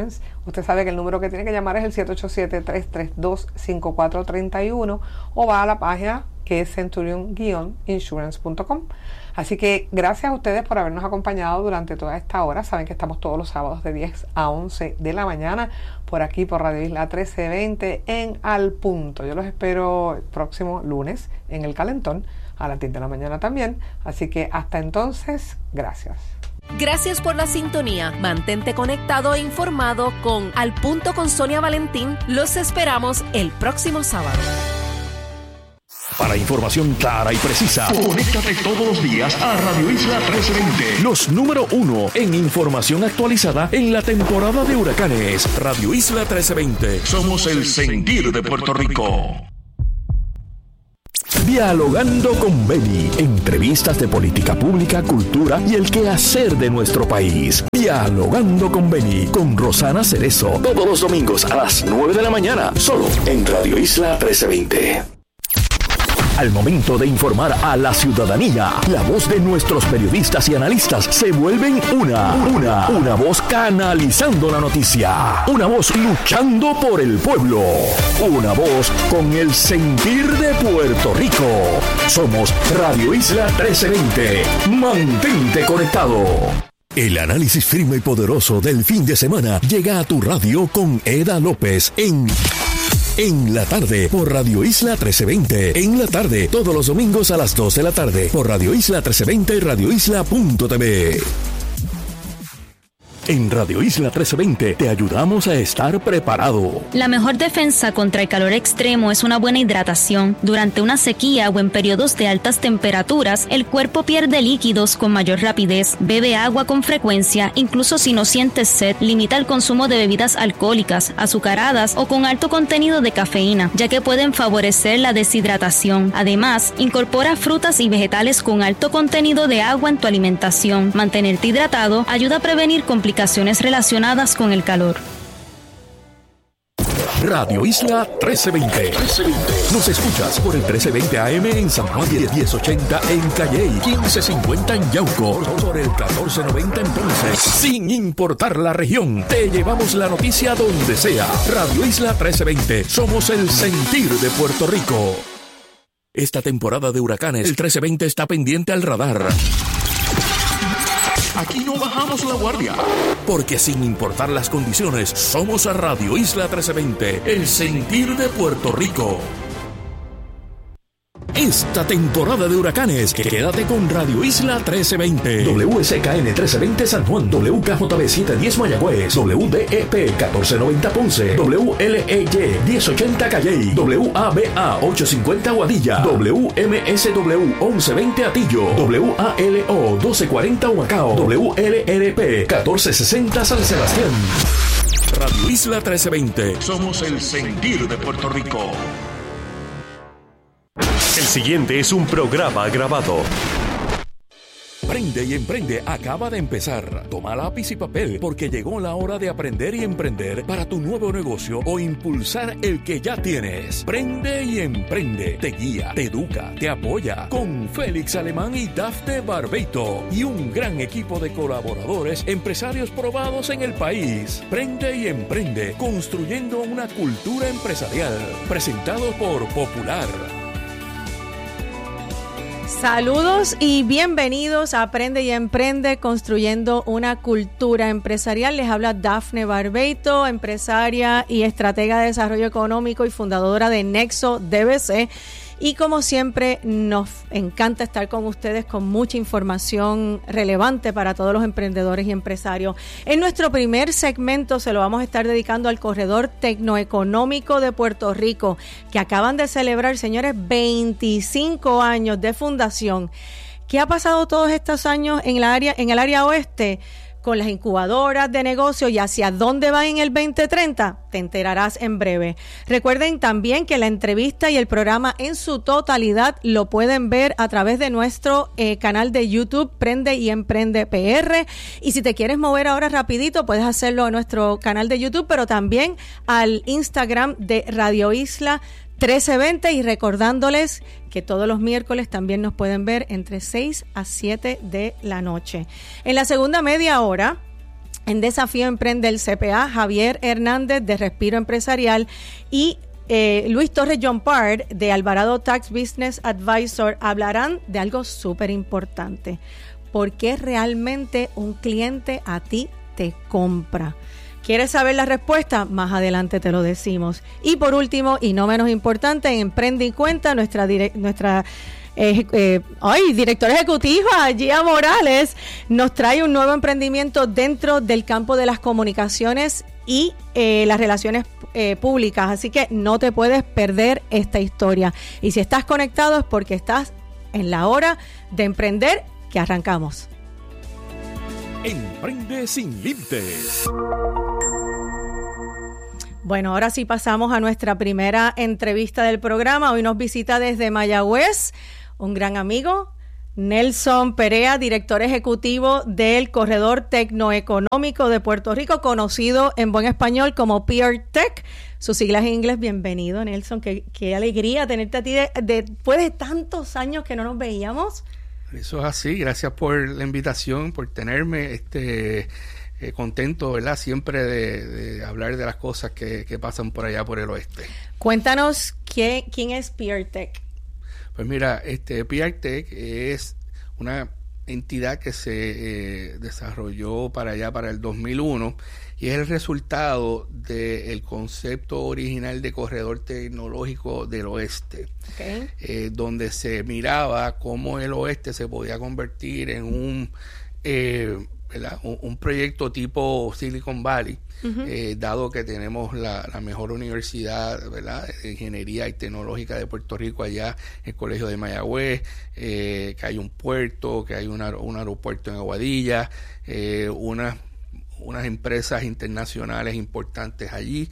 usted sabe que el número que tiene que llamar es el siete ocho siete, tres tres dos, cinco cuatro tres uno o va a la página que es centurion insurance punto com. Así que gracias a ustedes por habernos acompañado durante toda esta hora. Saben que estamos todos los sábados de diez a once de la mañana por aquí por Radio Isla trece veinte en Al Punto. Yo los espero el próximo lunes en El Calentón a las diez de la mañana también. Así que hasta entonces, gracias. Gracias por la sintonía. Mantente conectado e informado con Al Punto con Sonia Valentín. Los esperamos el próximo sábado. Para información clara y precisa, conéctate todos los días a Radio Isla trece veinte. Los número uno en información actualizada en la temporada de huracanes. Radio Isla trece veinte. Somos el sentir de Puerto Rico. Dialogando con Beni. Entrevistas de política pública, cultura y el quehacer de nuestro país. Dialogando con Beni. Con Rosana Cerezo. Todos los domingos a las nueve de la mañana. Solo en Radio Isla trece veinte. Al momento de informar a la ciudadanía, la voz de nuestros periodistas y analistas se vuelven una, una, una voz canalizando la noticia, una voz luchando por el pueblo, una voz con el sentir de Puerto Rico. Somos Radio Isla trece veinte. Mantente conectado. El análisis firme y poderoso del fin de semana llega a tu radio con Eda López en... En la tarde, por Radio Isla trece veinte. En la tarde, todos los domingos a las dos de la tarde, por Radio Isla trece veinte y Radio Isla punto t v. En Radio Isla trece veinte te ayudamos a estar preparado. La mejor defensa contra el calor extremo es una buena hidratación. Durante una sequía o en periodos de altas temperaturas, el cuerpo pierde líquidos con mayor rapidez. Bebe agua con frecuencia, incluso si no sientes sed. Limita el consumo de bebidas alcohólicas, azucaradas o con alto contenido de cafeína, ya que pueden favorecer la deshidratación. Además, incorpora frutas y vegetales con alto contenido de agua en tu alimentación. Mantenerte hidratado ayuda a prevenir complicaciones relacionadas con el calor. Radio Isla trece veinte. Nos escuchas por el trece veinte A M en San Juan, diez ochenta en Calley, quince cincuenta en Yauco, por el catorce noventa en Ponce. Sin importar la región, te llevamos la noticia donde sea. Radio Isla trece veinte. Somos el sentir de Puerto Rico. Esta temporada de huracanes, el trece veinte está pendiente al radar. Aquí no bajamos la guardia, porque sin importar las condiciones, somos a Radio Isla trece veinte, el sentir de Puerto Rico. Esta temporada de huracanes, quédate con Radio Isla trece veinte. W S K N trece veinte San Juan, W K J B setecientos diez Mayagüez, W D E P catorce noventa Ponce, W L E Y diez ochenta Calley, W A B A ochocientos cincuenta Guadilla, W M S W once veinte Atillo, W A L O doce cuarenta Humacao, W L R P catorce sesenta San Sebastián. Radio Isla trece veinte. Somos el sentir de Puerto Rico. El siguiente es un programa grabado. Aprende y Emprende acaba de empezar. Toma lápiz y papel porque llegó la hora de aprender y emprender para tu nuevo negocio o impulsar el que ya tienes. Prende y Emprende te guía, te educa, te apoya con Félix Alemán y Dafne Barbeito y un gran equipo de colaboradores, empresarios probados en el país. Prende y Emprende, construyendo una cultura empresarial. Presentado por Popular. Saludos y bienvenidos a Aprende y Emprende, construyendo una cultura empresarial. Les habla Dafne Barbeito, empresaria y estratega de desarrollo económico y fundadora de Nexo D B C. Y como siempre, nos encanta estar con ustedes con mucha información relevante para todos los emprendedores y empresarios. En nuestro primer segmento se lo vamos a estar dedicando al Corredor Tecnoeconómico de Puerto Rico, que acaban de celebrar, señores, veinticinco años de fundación. ¿Qué ha pasado todos estos años en, la área, en el área oeste? Con las incubadoras de negocios y hacia dónde van en el veinte treinta, te enterarás en breve. Recuerden también que la entrevista y el programa en su totalidad lo pueden ver a través de nuestro eh, canal de YouTube, Prende y Emprende P R. Y si te quieres mover ahora rapidito, puedes hacerlo a nuestro canal de YouTube, pero también al Instagram de Radio Isla trece veinte, y recordándoles que todos los miércoles también nos pueden ver entre seis a siete de la noche. En la segunda media hora En Desafío Emprende el C P A, Javier Hernández de Respiro Empresarial y eh, Luis Torres John Part de Alvarado Tax Business Advisor hablarán de algo súper importante. ¿Por qué realmente un cliente a ti te compra? ¿Quieres saber la respuesta? Más adelante te lo decimos. Y por último, y no menos importante, en Emprende y Cuenta, nuestra direct, nuestra eh, eh, ay, directora ejecutiva, Gia Morales, nos trae un nuevo emprendimiento dentro del campo de las comunicaciones y eh, las relaciones eh, públicas. Así que no te puedes perder esta historia. Y si estás conectado es porque estás en la hora de emprender, que arrancamos. Emprende sin límites. Bueno, ahora sí pasamos a nuestra primera entrevista del programa. Hoy nos visita desde Mayagüez un gran amigo, Nelson Perea, director ejecutivo del Corredor Tecnoeconómico de Puerto Rico, conocido en buen español como PeerTech. Sus siglas en inglés. Bienvenido, Nelson. Qué, qué alegría tenerte a ti de, de, después de tantos años que no nos veíamos. Eso es así. Gracias por la invitación, por tenerme este eh, contento, ¿verdad? Siempre de, de hablar de las cosas que, que pasan por allá por el oeste. Cuéntanos ¿quién, quién es PeerTech. Pues mira, este PeerTech es una entidad que se eh, desarrolló para allá para el dos mil uno y es el resultado del concepto original de Corredor Tecnológico del Oeste, okay. eh, donde se miraba cómo el oeste se podía convertir en un eh, ¿verdad? Un, un proyecto tipo Silicon Valley, uh-huh. eh, dado que tenemos la, la mejor universidad, ¿verdad?, de ingeniería y tecnológica de Puerto Rico allá, el Colegio de Mayagüez, eh, que hay un puerto, que hay una, un aeropuerto en Aguadilla, eh, una, unas empresas internacionales importantes allí.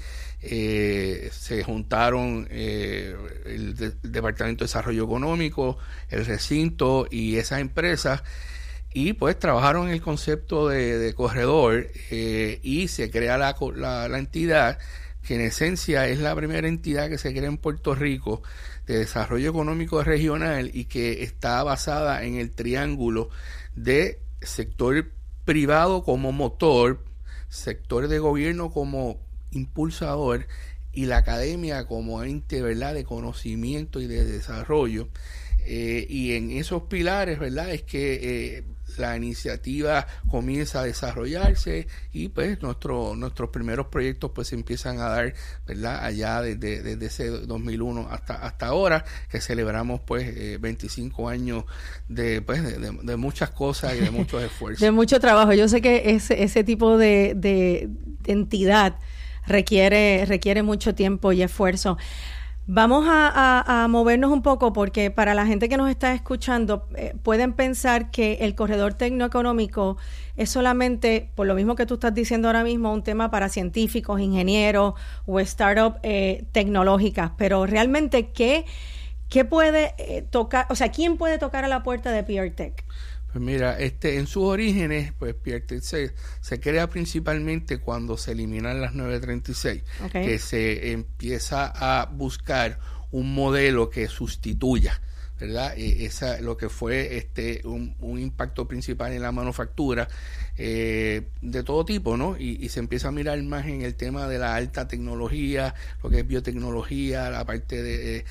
Eh, se juntaron eh, el, de, el Departamento de Desarrollo Económico, el recinto y esas empresas, y pues trabajaron en el concepto de, de corredor eh, y se crea la, la, la entidad que en esencia es la primera entidad que se crea en Puerto Rico de desarrollo económico regional y que está basada en el triángulo de sector privado como motor, sector de gobierno como impulsador y la academia como ente, ¿verdad?, de conocimiento y de desarrollo. Eh, y en esos pilares, ¿verdad?, es que eh, la iniciativa comienza a desarrollarse y pues nuestro, nuestros primeros proyectos pues se empiezan a dar, ¿verdad?, allá desde, desde ese dos mil uno hasta hasta ahora, que celebramos pues eh, veinticinco años de, pues, de, de, de muchas cosas y de muchos esfuerzos. De mucho trabajo. Yo sé que ese, ese tipo de, de, de entidad requiere, requiere mucho tiempo y esfuerzo. Vamos a, a, a movernos un poco porque para la gente que nos está escuchando eh, pueden pensar que el corredor tecnoeconómico es solamente, por lo mismo que tú estás diciendo ahora mismo, un tema para científicos, ingenieros o startups eh, tecnológicas, pero realmente ¿qué, qué puede eh, tocar, o sea, quién puede tocar a la puerta de PeerTech? Pues mira, este, en sus orígenes, pues PeerTech se, se crea principalmente cuando se eliminan las nueve treinta y seis, okay. que se empieza a buscar un modelo que sustituya, ¿verdad? Eh, esa, lo que fue este un, un impacto principal en la manufactura eh, de todo tipo, ¿no? Y, y se empieza a mirar más en el tema de la alta tecnología, lo que es biotecnología, la parte de eh,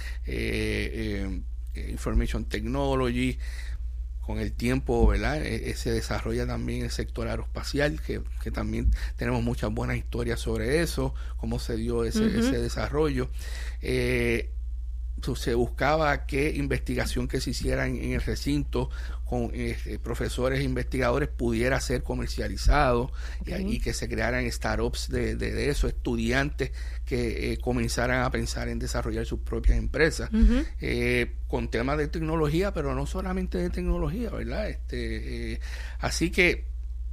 eh, eh, information technology. Con el tiempo, ¿verdad?, eh, se desarrolla también el sector aeroespacial, que, que también tenemos muchas buenas historias sobre eso, cómo se dio ese, uh-huh. ese desarrollo. Eh, se buscaba que investigación que se hiciera en, en el recinto con eh, profesores e investigadores pudiera ser comercializado, okay. y, y que se crearan startups de, de, de eso, estudiantes que eh, comenzaran a pensar en desarrollar sus propias empresas, uh-huh. eh, con temas de tecnología, pero no solamente de tecnología, ¿verdad? Este, eh, así que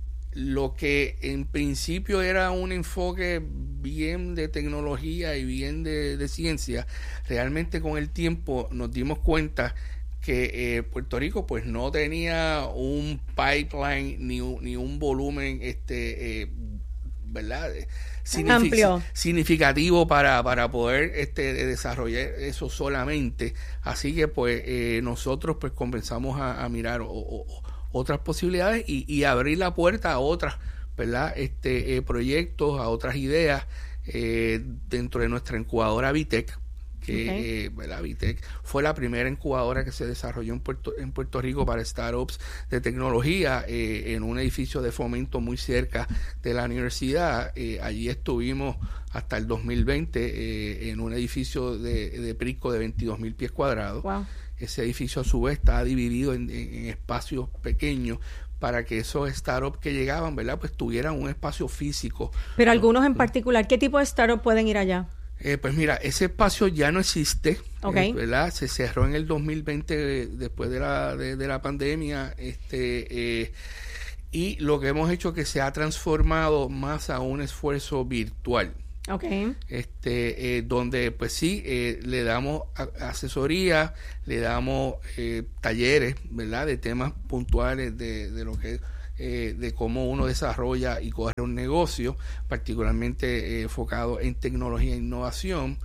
lo que en principio era un enfoque bien de tecnología y bien de, de ciencia, realmente con el tiempo nos dimos cuenta que eh, Puerto Rico pues no tenía un pipeline ni un, ni un volumen este eh, ¿verdad? Signific- amplio, significativo para, para poder este desarrollar eso solamente. Así que pues eh, nosotros pues comenzamos a, a mirar o, o, otras posibilidades y, y abrir la puerta a otras ¿verdad? Este, eh, proyectos, a otras ideas eh, dentro de nuestra incubadora Vitec, que okay. eh, la Vitec fue la primera incubadora que se desarrolló en Puerto, en Puerto Rico para startups de tecnología eh, en un edificio de fomento muy cerca de la universidad. Eh, allí estuvimos hasta el dos mil veinte eh, en un edificio de, de Prisco de veintidós mil pies cuadrados. Wow. Ese edificio a su vez está dividido en, en, en espacios pequeños para que esos startups que llegaban, ¿verdad?, pues tuvieran un espacio físico. Pero algunos en particular, ¿qué tipo de startup pueden ir allá? Eh, pues mira, ese espacio ya no existe, okay. eh, ¿verdad? Se cerró en el dos mil veinte eh, después de la de, de la pandemia, este eh, y lo que hemos hecho es que se ha transformado más a un esfuerzo virtual. Okay. Este, eh, donde pues sí, eh, le damos a, asesoría, le damos eh, talleres, ¿verdad?, de temas puntuales de, de lo que es Eh, de cómo uno desarrolla y corre un negocio, particularmente eh, enfocado en tecnología e innovación,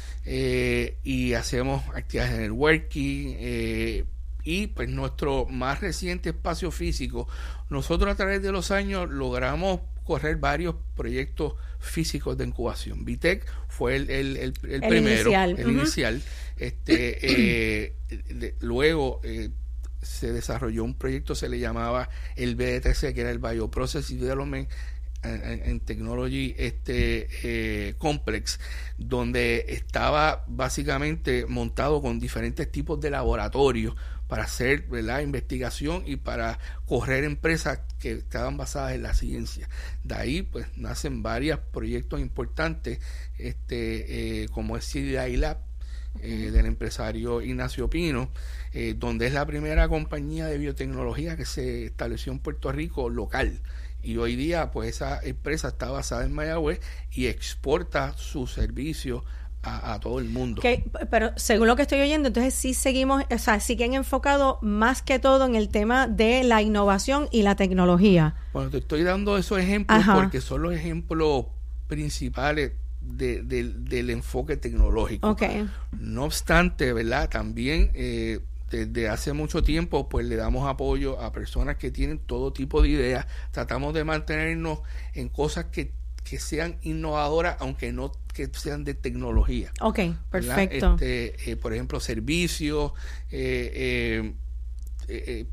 eh, y hacemos actividades de networking, eh, y pues nuestro más reciente espacio físico, nosotros a través de los años logramos correr varios proyectos físicos de incubación. Vitec fue el, el, el, el, el primero, inicial. el Uh-huh. inicial, este, eh, de, luego eh, se desarrolló un proyecto, se le llamaba el B D T C, que era el Bioprocess Development and Technology este, eh, Complex, donde estaba básicamente montado con diferentes tipos de laboratorios para hacer, ¿verdad?, investigación y para correr empresas que estaban basadas en la ciencia. De ahí pues nacen varios proyectos importantes, este, eh, como es C D I Lab, Eh, del empresario Ignacio Pino, eh, donde es la primera compañía de biotecnología que se estableció en Puerto Rico local, y hoy día pues esa empresa está basada en Mayagüez y exporta sus servicios a, a todo el mundo. Okay, pero según lo que estoy oyendo, entonces sí seguimos, o sea, siguen enfocados más que todo en el tema de la innovación y la tecnología. Bueno, te estoy dando esos ejemplos Ajá. porque son los ejemplos principales De, de, del enfoque tecnológico. Okay. No obstante, ¿verdad?, también eh, desde hace mucho tiempo pues le damos apoyo a personas que tienen todo tipo de ideas. Tratamos de mantenernos en cosas que, que sean innovadoras, aunque no que sean de tecnología. Ok, perfecto. Este, eh, por ejemplo, servicios, eh, eh, eh, eh,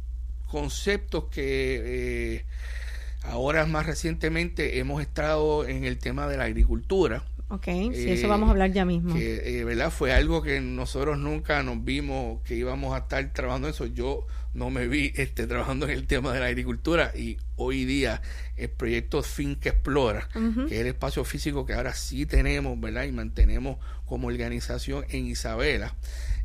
conceptos que eh, ahora más recientemente hemos estado en el tema de la agricultura. Ok, sí, eh, eso vamos a hablar ya mismo. Que, eh, ¿verdad? Fue algo que nosotros nunca nos vimos que íbamos a estar trabajando en eso. Yo no me vi este, trabajando en el tema de la agricultura, y hoy día el proyecto Finca Explora, uh-huh. que es el espacio físico que ahora sí tenemos, ¿verdad?, y mantenemos como organización en Isabela.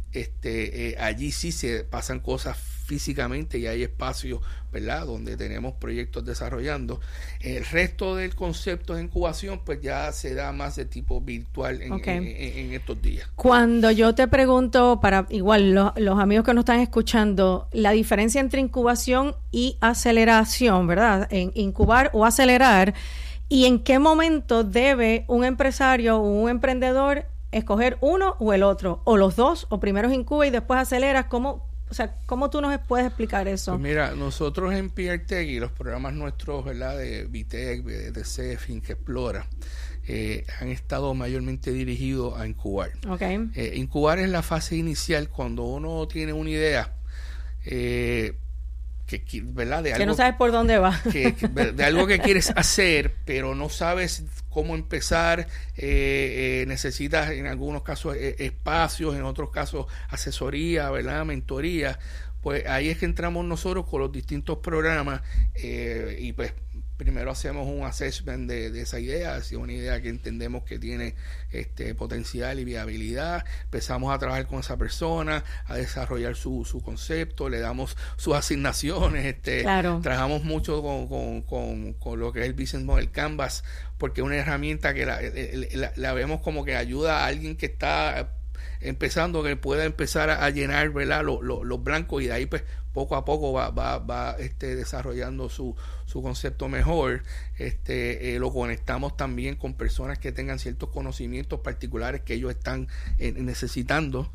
Este, eh, allí sí se pasan cosas físicamente y hay espacios, ¿verdad?, donde tenemos proyectos desarrollando. El resto del concepto de incubación pues ya se da más de tipo virtual en, okay. en, en, en estos días. Cuando yo te pregunto, para igual los, los amigos que nos están escuchando, la diferencia entre incubación y aceleración, ¿verdad?, en incubar o acelerar, y en qué momento debe un empresario o un emprendedor escoger uno o el otro, o los dos, o primero incuba y después aceleras. ¿Cómo, o sea, cómo tú nos puedes explicar eso? Pues mira, nosotros en P R Tech y los programas nuestros, ¿verdad?, de Vitec, B D C, Finca Explora, eh, han estado mayormente dirigidos a incubar. Okay. Eh, incubar es la fase inicial cuando uno tiene una idea, eh, que, ¿verdad?, de algo que no sabes por dónde va, que, que, de algo que quieres hacer, pero no sabes cómo empezar. eh, eh, necesitas en algunos casos eh, espacios, en otros casos asesoría, ¿verdad?, mentoría. Pues ahí es que entramos nosotros con los distintos programas, eh, y pues primero hacemos un assessment de, de esa idea, si es una idea que entendemos que tiene este potencial y viabilidad. Empezamos a trabajar con esa persona, a desarrollar su, su concepto, le damos sus asignaciones, este, claro. Trabajamos mucho con, con, con, con lo que es el Business Model Canvas, porque es una herramienta que la, la, la vemos como que ayuda a alguien que está empezando, que pueda empezar a, a llenar, ¿verdad?, los, los, los blancos, y de ahí pues poco a poco va, va, va este, desarrollando su, su concepto mejor. Este, eh, lo conectamos también con personas que tengan ciertos conocimientos particulares que ellos están eh, necesitando,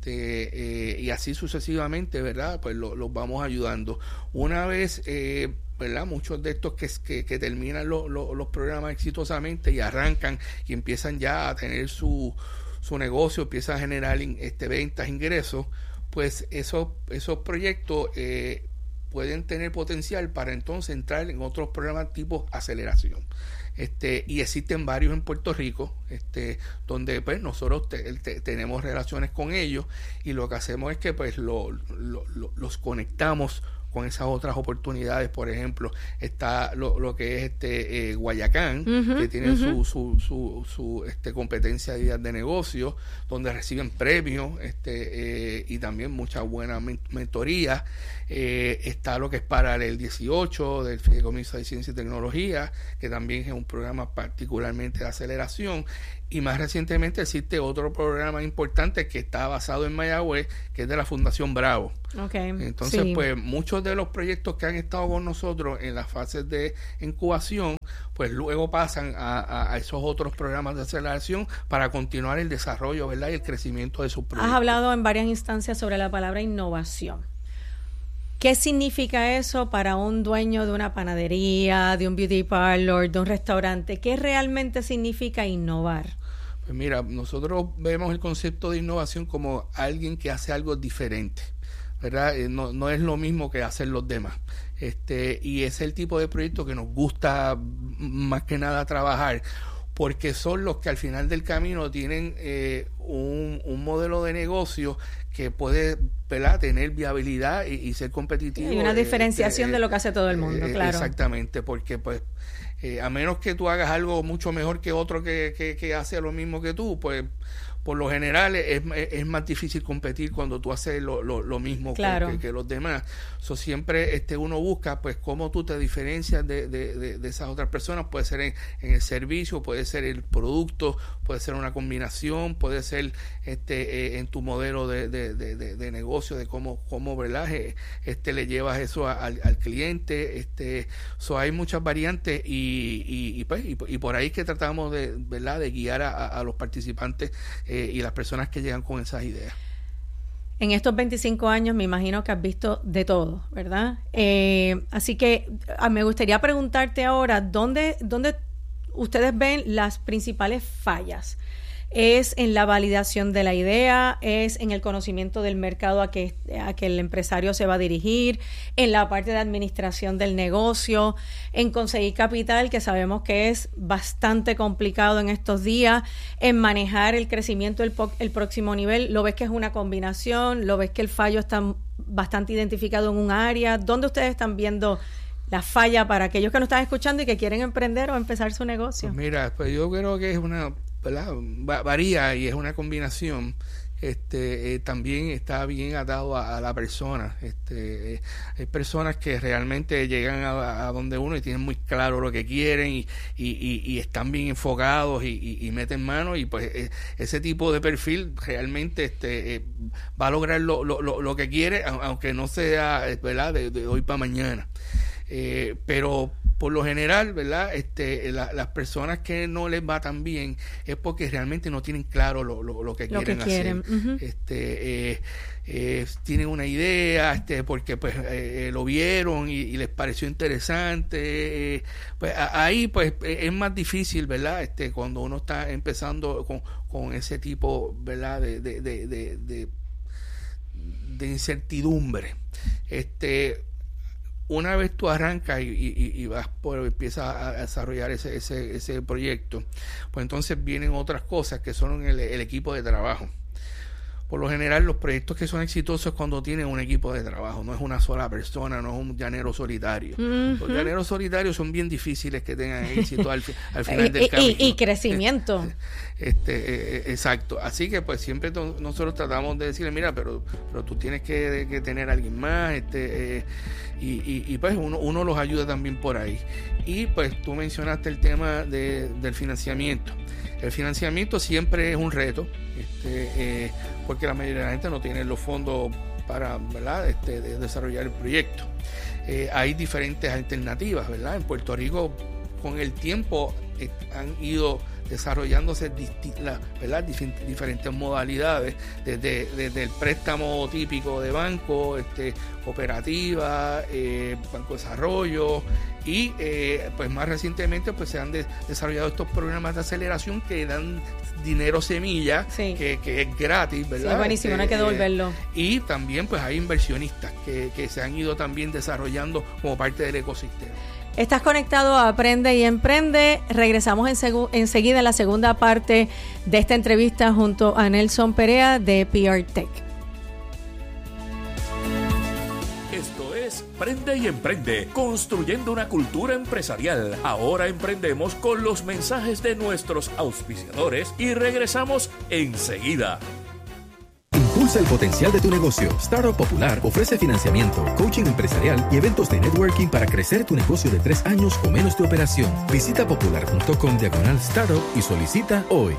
este, eh, y así sucesivamente, ¿verdad?, pues lo, los vamos ayudando. Una vez eh, ¿verdad? Muchos de estos que, que, que terminan lo, lo, los programas exitosamente y arrancan y empiezan ya a tener su, su negocio, empiezan a generar este, ventas, ingresos, pues esos, esos proyectos eh, pueden tener potencial para entonces entrar en otros programas tipo aceleración. Este, y existen varios en Puerto Rico, este, donde pues nosotros te, te, tenemos relaciones con ellos y lo que hacemos es que pues lo, lo, lo, los conectamos con esas otras oportunidades. Por ejemplo, está lo, lo que es este eh, Guayacán, uh-huh, que tiene uh-huh. su, su, su, su este, competencia de ideas de negocio, donde reciben premios este, eh, y también mucha buena men- mentoría. Eh, está lo que es para el dieciocho del Fideicomiso de Ciencia y Tecnología, que también es un programa particularmente de aceleración. Y más recientemente existe otro programa importante que está basado en Mayagüez, que es de la Fundación Bravo. Okay, Entonces, sí. pues muchos de los proyectos que han estado con nosotros en las fases de incubación, pues luego pasan a, a, a esos otros programas de aceleración para continuar el desarrollo, ¿verdad? Y el crecimiento de sus proyectos. Has hablado en varias instancias sobre la palabra innovación. ¿Qué significa eso para un dueño de una panadería, de un beauty parlor, de un restaurante? ¿Qué realmente significa innovar? Pues mira, nosotros vemos el concepto de innovación como alguien que hace algo diferente, ¿verdad? Eh, no, no es lo mismo que hacer los demás. Este, y es el tipo de proyecto que nos gusta más que nada trabajar, porque son los que al final del camino tienen eh, un, un modelo de negocio que puede, ¿verdad?, tener viabilidad y, y ser competitivo. Y una diferenciación eh, de lo que hace todo el mundo, eh, claro. Exactamente, porque pues eh, a menos que tú hagas algo mucho mejor que otro que, que, que hace lo mismo que tú, pues por lo general es, es más difícil competir cuando tú haces lo, lo, lo mismo claro. que, que, que los demás. So, siempre este uno busca pues cómo tú te diferencias de, de, de, de esas otras personas. Puede ser en, en el servicio, puede ser el producto, puede ser una combinación, puede ser este eh, en tu modelo de, de, de, de, de negocio, de cómo, cómo ¿verdad? Este, le llevas eso a, al, al cliente. Este, so, hay muchas variantes y, y, y, pues, y, y por ahí es que tratamos de, ¿verdad?, de guiar a, a los participantes eh, y las personas que llegan con esas ideas. En estos veinticinco años me imagino que has visto de todo, ¿verdad? Eh, así que a, me gustaría preguntarte ahora, ¿dónde, ¿dónde ustedes ven las principales fallas? ¿Es en la validación de la idea? ¿Es en el conocimiento del mercado a que, a que el empresario se va a dirigir? ¿En la parte de administración del negocio? ¿En conseguir capital, que sabemos que es bastante complicado en estos días? ¿En manejar el crecimiento el, el próximo nivel? ¿Lo ves que es una combinación? ¿Lo ves que el fallo está bastante identificado en un área? ¿Dónde ustedes están viendo la falla para aquellos que nos están escuchando y que quieren emprender o empezar su negocio? Pues mira, pues yo creo que es una... ¿verdad? Varía y es una combinación. Este eh, también está bien atado a, a la persona. Este eh, hay personas que realmente llegan a, a donde uno y tienen muy claro lo que quieren y, y, y, y están bien enfocados y, y, y meten mano, y pues eh, ese tipo de perfil realmente este eh, va a lograr lo, lo, lo, lo que quiere, aunque no sea, ¿verdad?, de, de hoy para mañana. Eh, pero por lo general, ¿verdad?, Este, la, las personas que no les va tan bien es porque realmente no tienen claro lo, lo, lo que lo quieren, que quieren hacer. Uh-huh. Este, eh, eh, tienen una idea, este, porque pues eh, lo vieron y, y les pareció interesante. Eh, pues a, ahí pues es más difícil, ¿verdad?, Este, cuando uno está empezando con, con ese tipo, ¿verdad?, de, de, de, de, de, de incertidumbre. Este Una vez tú arrancas y, y, y vas por, empiezas a desarrollar ese, ese, ese proyecto, pues entonces vienen otras cosas que son el, el equipo de trabajo. Por lo general, los proyectos que son exitosos es cuando tienen un equipo de trabajo, no es una sola persona, no es un llanero solitario. Uh-huh. Los llaneros solitarios son bien difíciles que tengan éxito al, al final del camino. Y, y crecimiento. Este, eh, exacto. Así que pues siempre to- nosotros tratamos de decirle, mira, pero, pero tú tienes que, que tener a alguien más, este, eh, y, y, y pues uno, uno los ayuda también por ahí. Y pues tú mencionaste el tema de, del financiamiento. El financiamiento siempre es un reto, este, eh, porque la mayoría de la gente no tiene los fondos para, ¿verdad?, Este, de desarrollar el proyecto. Eh, hay diferentes alternativas, ¿verdad? En Puerto Rico, con el tiempo, eh, han ido desarrollándose disti- la, ¿verdad? Dif- diferentes modalidades, desde, desde el préstamo típico de banco, este, cooperativa, eh, banco de desarrollo, y eh, pues más recientemente pues se han de- desarrollado estos programas de aceleración que dan dinero semilla, sí. que, que es gratis, ¿verdad? Sí, buenísimo, este, no hay que devolverlo. Eh, y también pues hay inversionistas que, que se han ido también desarrollando como parte del ecosistema. Estás conectado a Aprende y Emprende. Regresamos en segu- enseguida en la segunda parte de esta entrevista junto a Nelson Perea de P R Tech. Esto es Prende y Emprende, construyendo una cultura empresarial. Ahora emprendemos con los mensajes de nuestros auspiciadores y regresamos enseguida. Impulsa el potencial de tu negocio. Startup Popular ofrece financiamiento, coaching empresarial y eventos de networking para crecer tu negocio de tres años o menos de operación. Visita popular punto com diagonal startup y solicita hoy.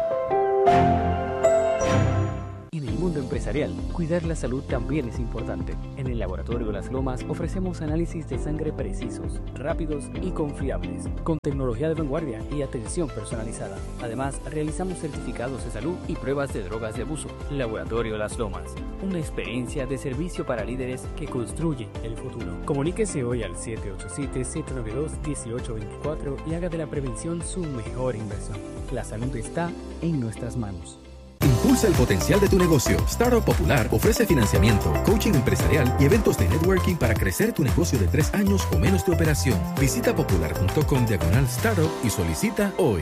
En el mundo empresarial, cuidar la salud también es importante. En el Laboratorio Las Lomas ofrecemos análisis de sangre precisos, rápidos y confiables, con tecnología de vanguardia y atención personalizada. Además, realizamos certificados de salud y pruebas de drogas de abuso. Laboratorio Las Lomas, una experiencia de servicio para líderes que construyen el futuro. Comuníquese hoy al siete ocho siete, siete nueve dos, uno ocho dos cuatro y haga de la prevención su mejor inversión. La salud está en nuestras manos. Impulsa el potencial de tu negocio. Startup Popular ofrece financiamiento, coaching empresarial y eventos de networking para crecer tu negocio de tres años o menos de operación. Visita popular punto com diagonal startup y solicita hoy.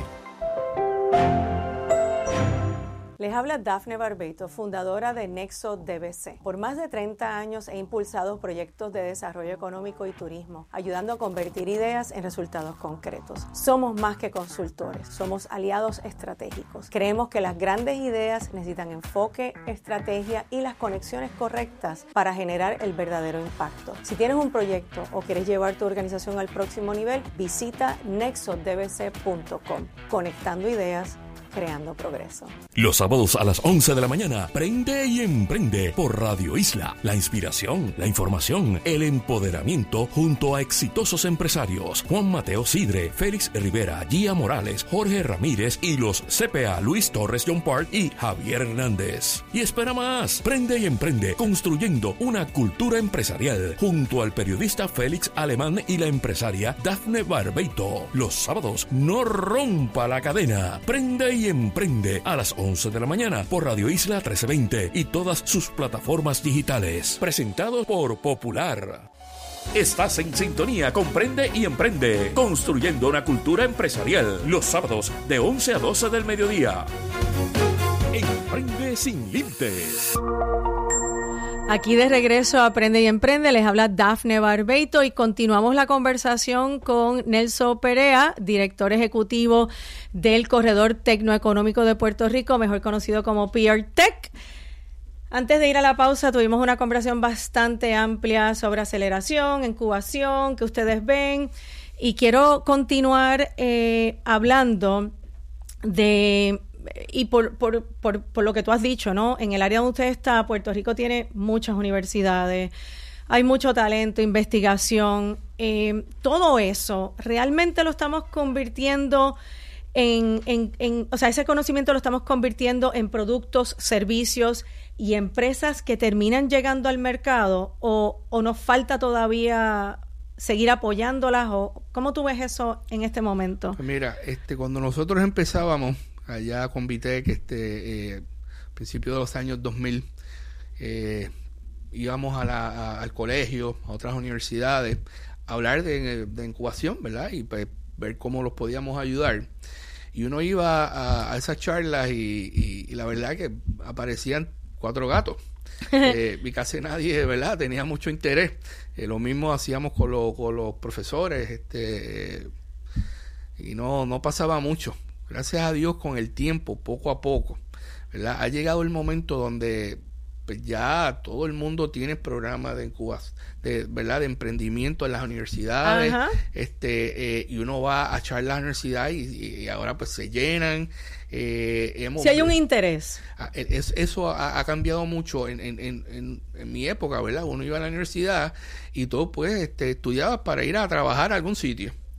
Les habla Dafne Barbeito, fundadora de Nexo D B C. Por más de treinta años he impulsado proyectos de desarrollo económico y turismo, ayudando a convertir ideas en resultados concretos. Somos más que consultores, somos aliados estratégicos. Creemos que las grandes ideas necesitan enfoque, estrategia y las conexiones correctas para generar el verdadero impacto. Si tienes un proyecto o quieres llevar tu organización al próximo nivel, visita nexo d b c punto com. Conectando ideas, creando progreso. Los sábados a las once de la mañana, Prende y Emprende por Radio Isla. La inspiración, la información, el empoderamiento junto a exitosos empresarios. Juan Mateo Sidre, Félix Rivera, Gia Morales, Jorge Ramírez y los C P A Luis Torres John Park y Javier Hernández. Y espera más, Prende y Emprende, construyendo una cultura empresarial junto al periodista Félix Alemán y la empresaria Dafne Barbeito. Los sábados, no rompa la cadena. Prende y Emprende a las once de la mañana por Radio Isla trece veinte y todas sus plataformas digitales. Presentado por Popular. Estás en sintonía con Prende y Emprende, construyendo una cultura empresarial. Los sábados de once a doce del mediodía. Emprende sin límites. Aquí de regreso a Aprende y Emprende, les habla Dafne Barbeito y continuamos la conversación con Nelson Perea, director ejecutivo del Corredor Tecnoeconómico de Puerto Rico, mejor conocido como P R Tech. Antes de ir a la pausa tuvimos una conversación bastante amplia sobre aceleración, incubación, que ustedes ven, y quiero continuar eh, hablando de... Y por, por, por, por lo que tú has dicho, ¿no? En el área donde usted está, Puerto Rico tiene muchas universidades, hay mucho talento, investigación, eh, todo eso, realmente lo estamos convirtiendo en, en, en, o sea, ese conocimiento lo estamos convirtiendo en productos, servicios y empresas que terminan llegando al mercado, o, o nos falta todavía seguir apoyándolas, o ¿cómo tú ves eso en este momento? Pues mira, este, cuando nosotros empezábamos allá con Vitec, este, eh, principio de los años dos mil, eh, íbamos a la, a, al colegio, a otras universidades, a hablar de, de incubación, ¿verdad? Y pues, ver cómo los podíamos ayudar. Y uno iba a, a esas charlas y, y, y la verdad que aparecían cuatro gatos. Eh, y casi nadie, ¿verdad?, tenía mucho interés. Eh, lo mismo hacíamos con, lo, con los profesores, este, eh, y no, no pasaba mucho. Gracias a Dios, con el tiempo, poco a poco, ¿verdad?, ha llegado el momento donde pues, ya todo el mundo tiene programas de incubación, de, ¿verdad?, de emprendimiento en las universidades. Ajá. este eh, y uno va a charlas a la universidad y, y ahora pues se llenan. Eh, hemos, si hay un interés. Es, eso ha, ha cambiado mucho en, en, en, en mi época, ¿verdad? Uno iba a la universidad y todo pues este, estudiaba para ir a trabajar a algún sitio.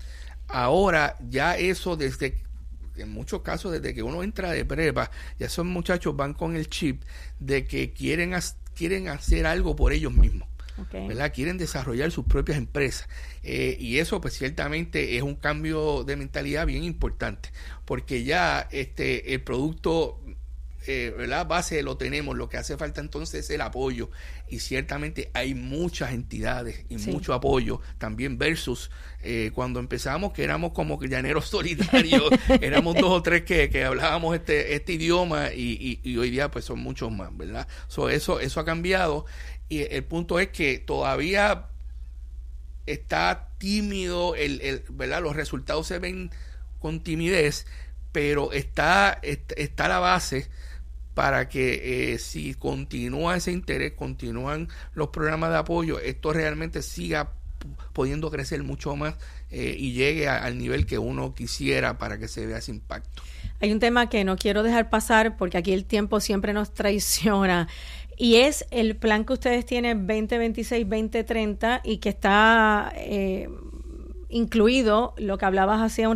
ahora ya eso desde, en muchos casos desde que uno entra de prepa, ya esos muchachos van con el chip de que quieren, quieren hacer algo por ellos mismos. Okay. ¿Verdad? Quieren desarrollar sus propias empresas eh, y eso pues ciertamente es un cambio de mentalidad bien importante, porque ya este el producto eh, ¿verdad? Base lo tenemos, lo que hace falta entonces es el apoyo, y ciertamente hay muchas entidades y sí. mucho apoyo también versus eh, cuando empezamos, que éramos como que llaneros solitarios, éramos dos o tres que, que hablábamos este este idioma y, y, y hoy día pues son muchos más, ¿verdad? So, eso eso ha cambiado. Y el punto es que todavía está tímido, el, el, ¿verdad? Los resultados se ven con timidez, pero está, está, está la base para que eh, si continúa ese interés, continúan los programas de apoyo, esto realmente siga pudiendo crecer mucho más eh, y llegue a, al nivel que uno quisiera para que se vea ese impacto. Hay un tema que no quiero dejar pasar porque aquí el tiempo siempre nos traiciona. Y es el plan que ustedes tienen veinte veintiséis veinte treinta y que está eh, incluido lo que hablabas hace un,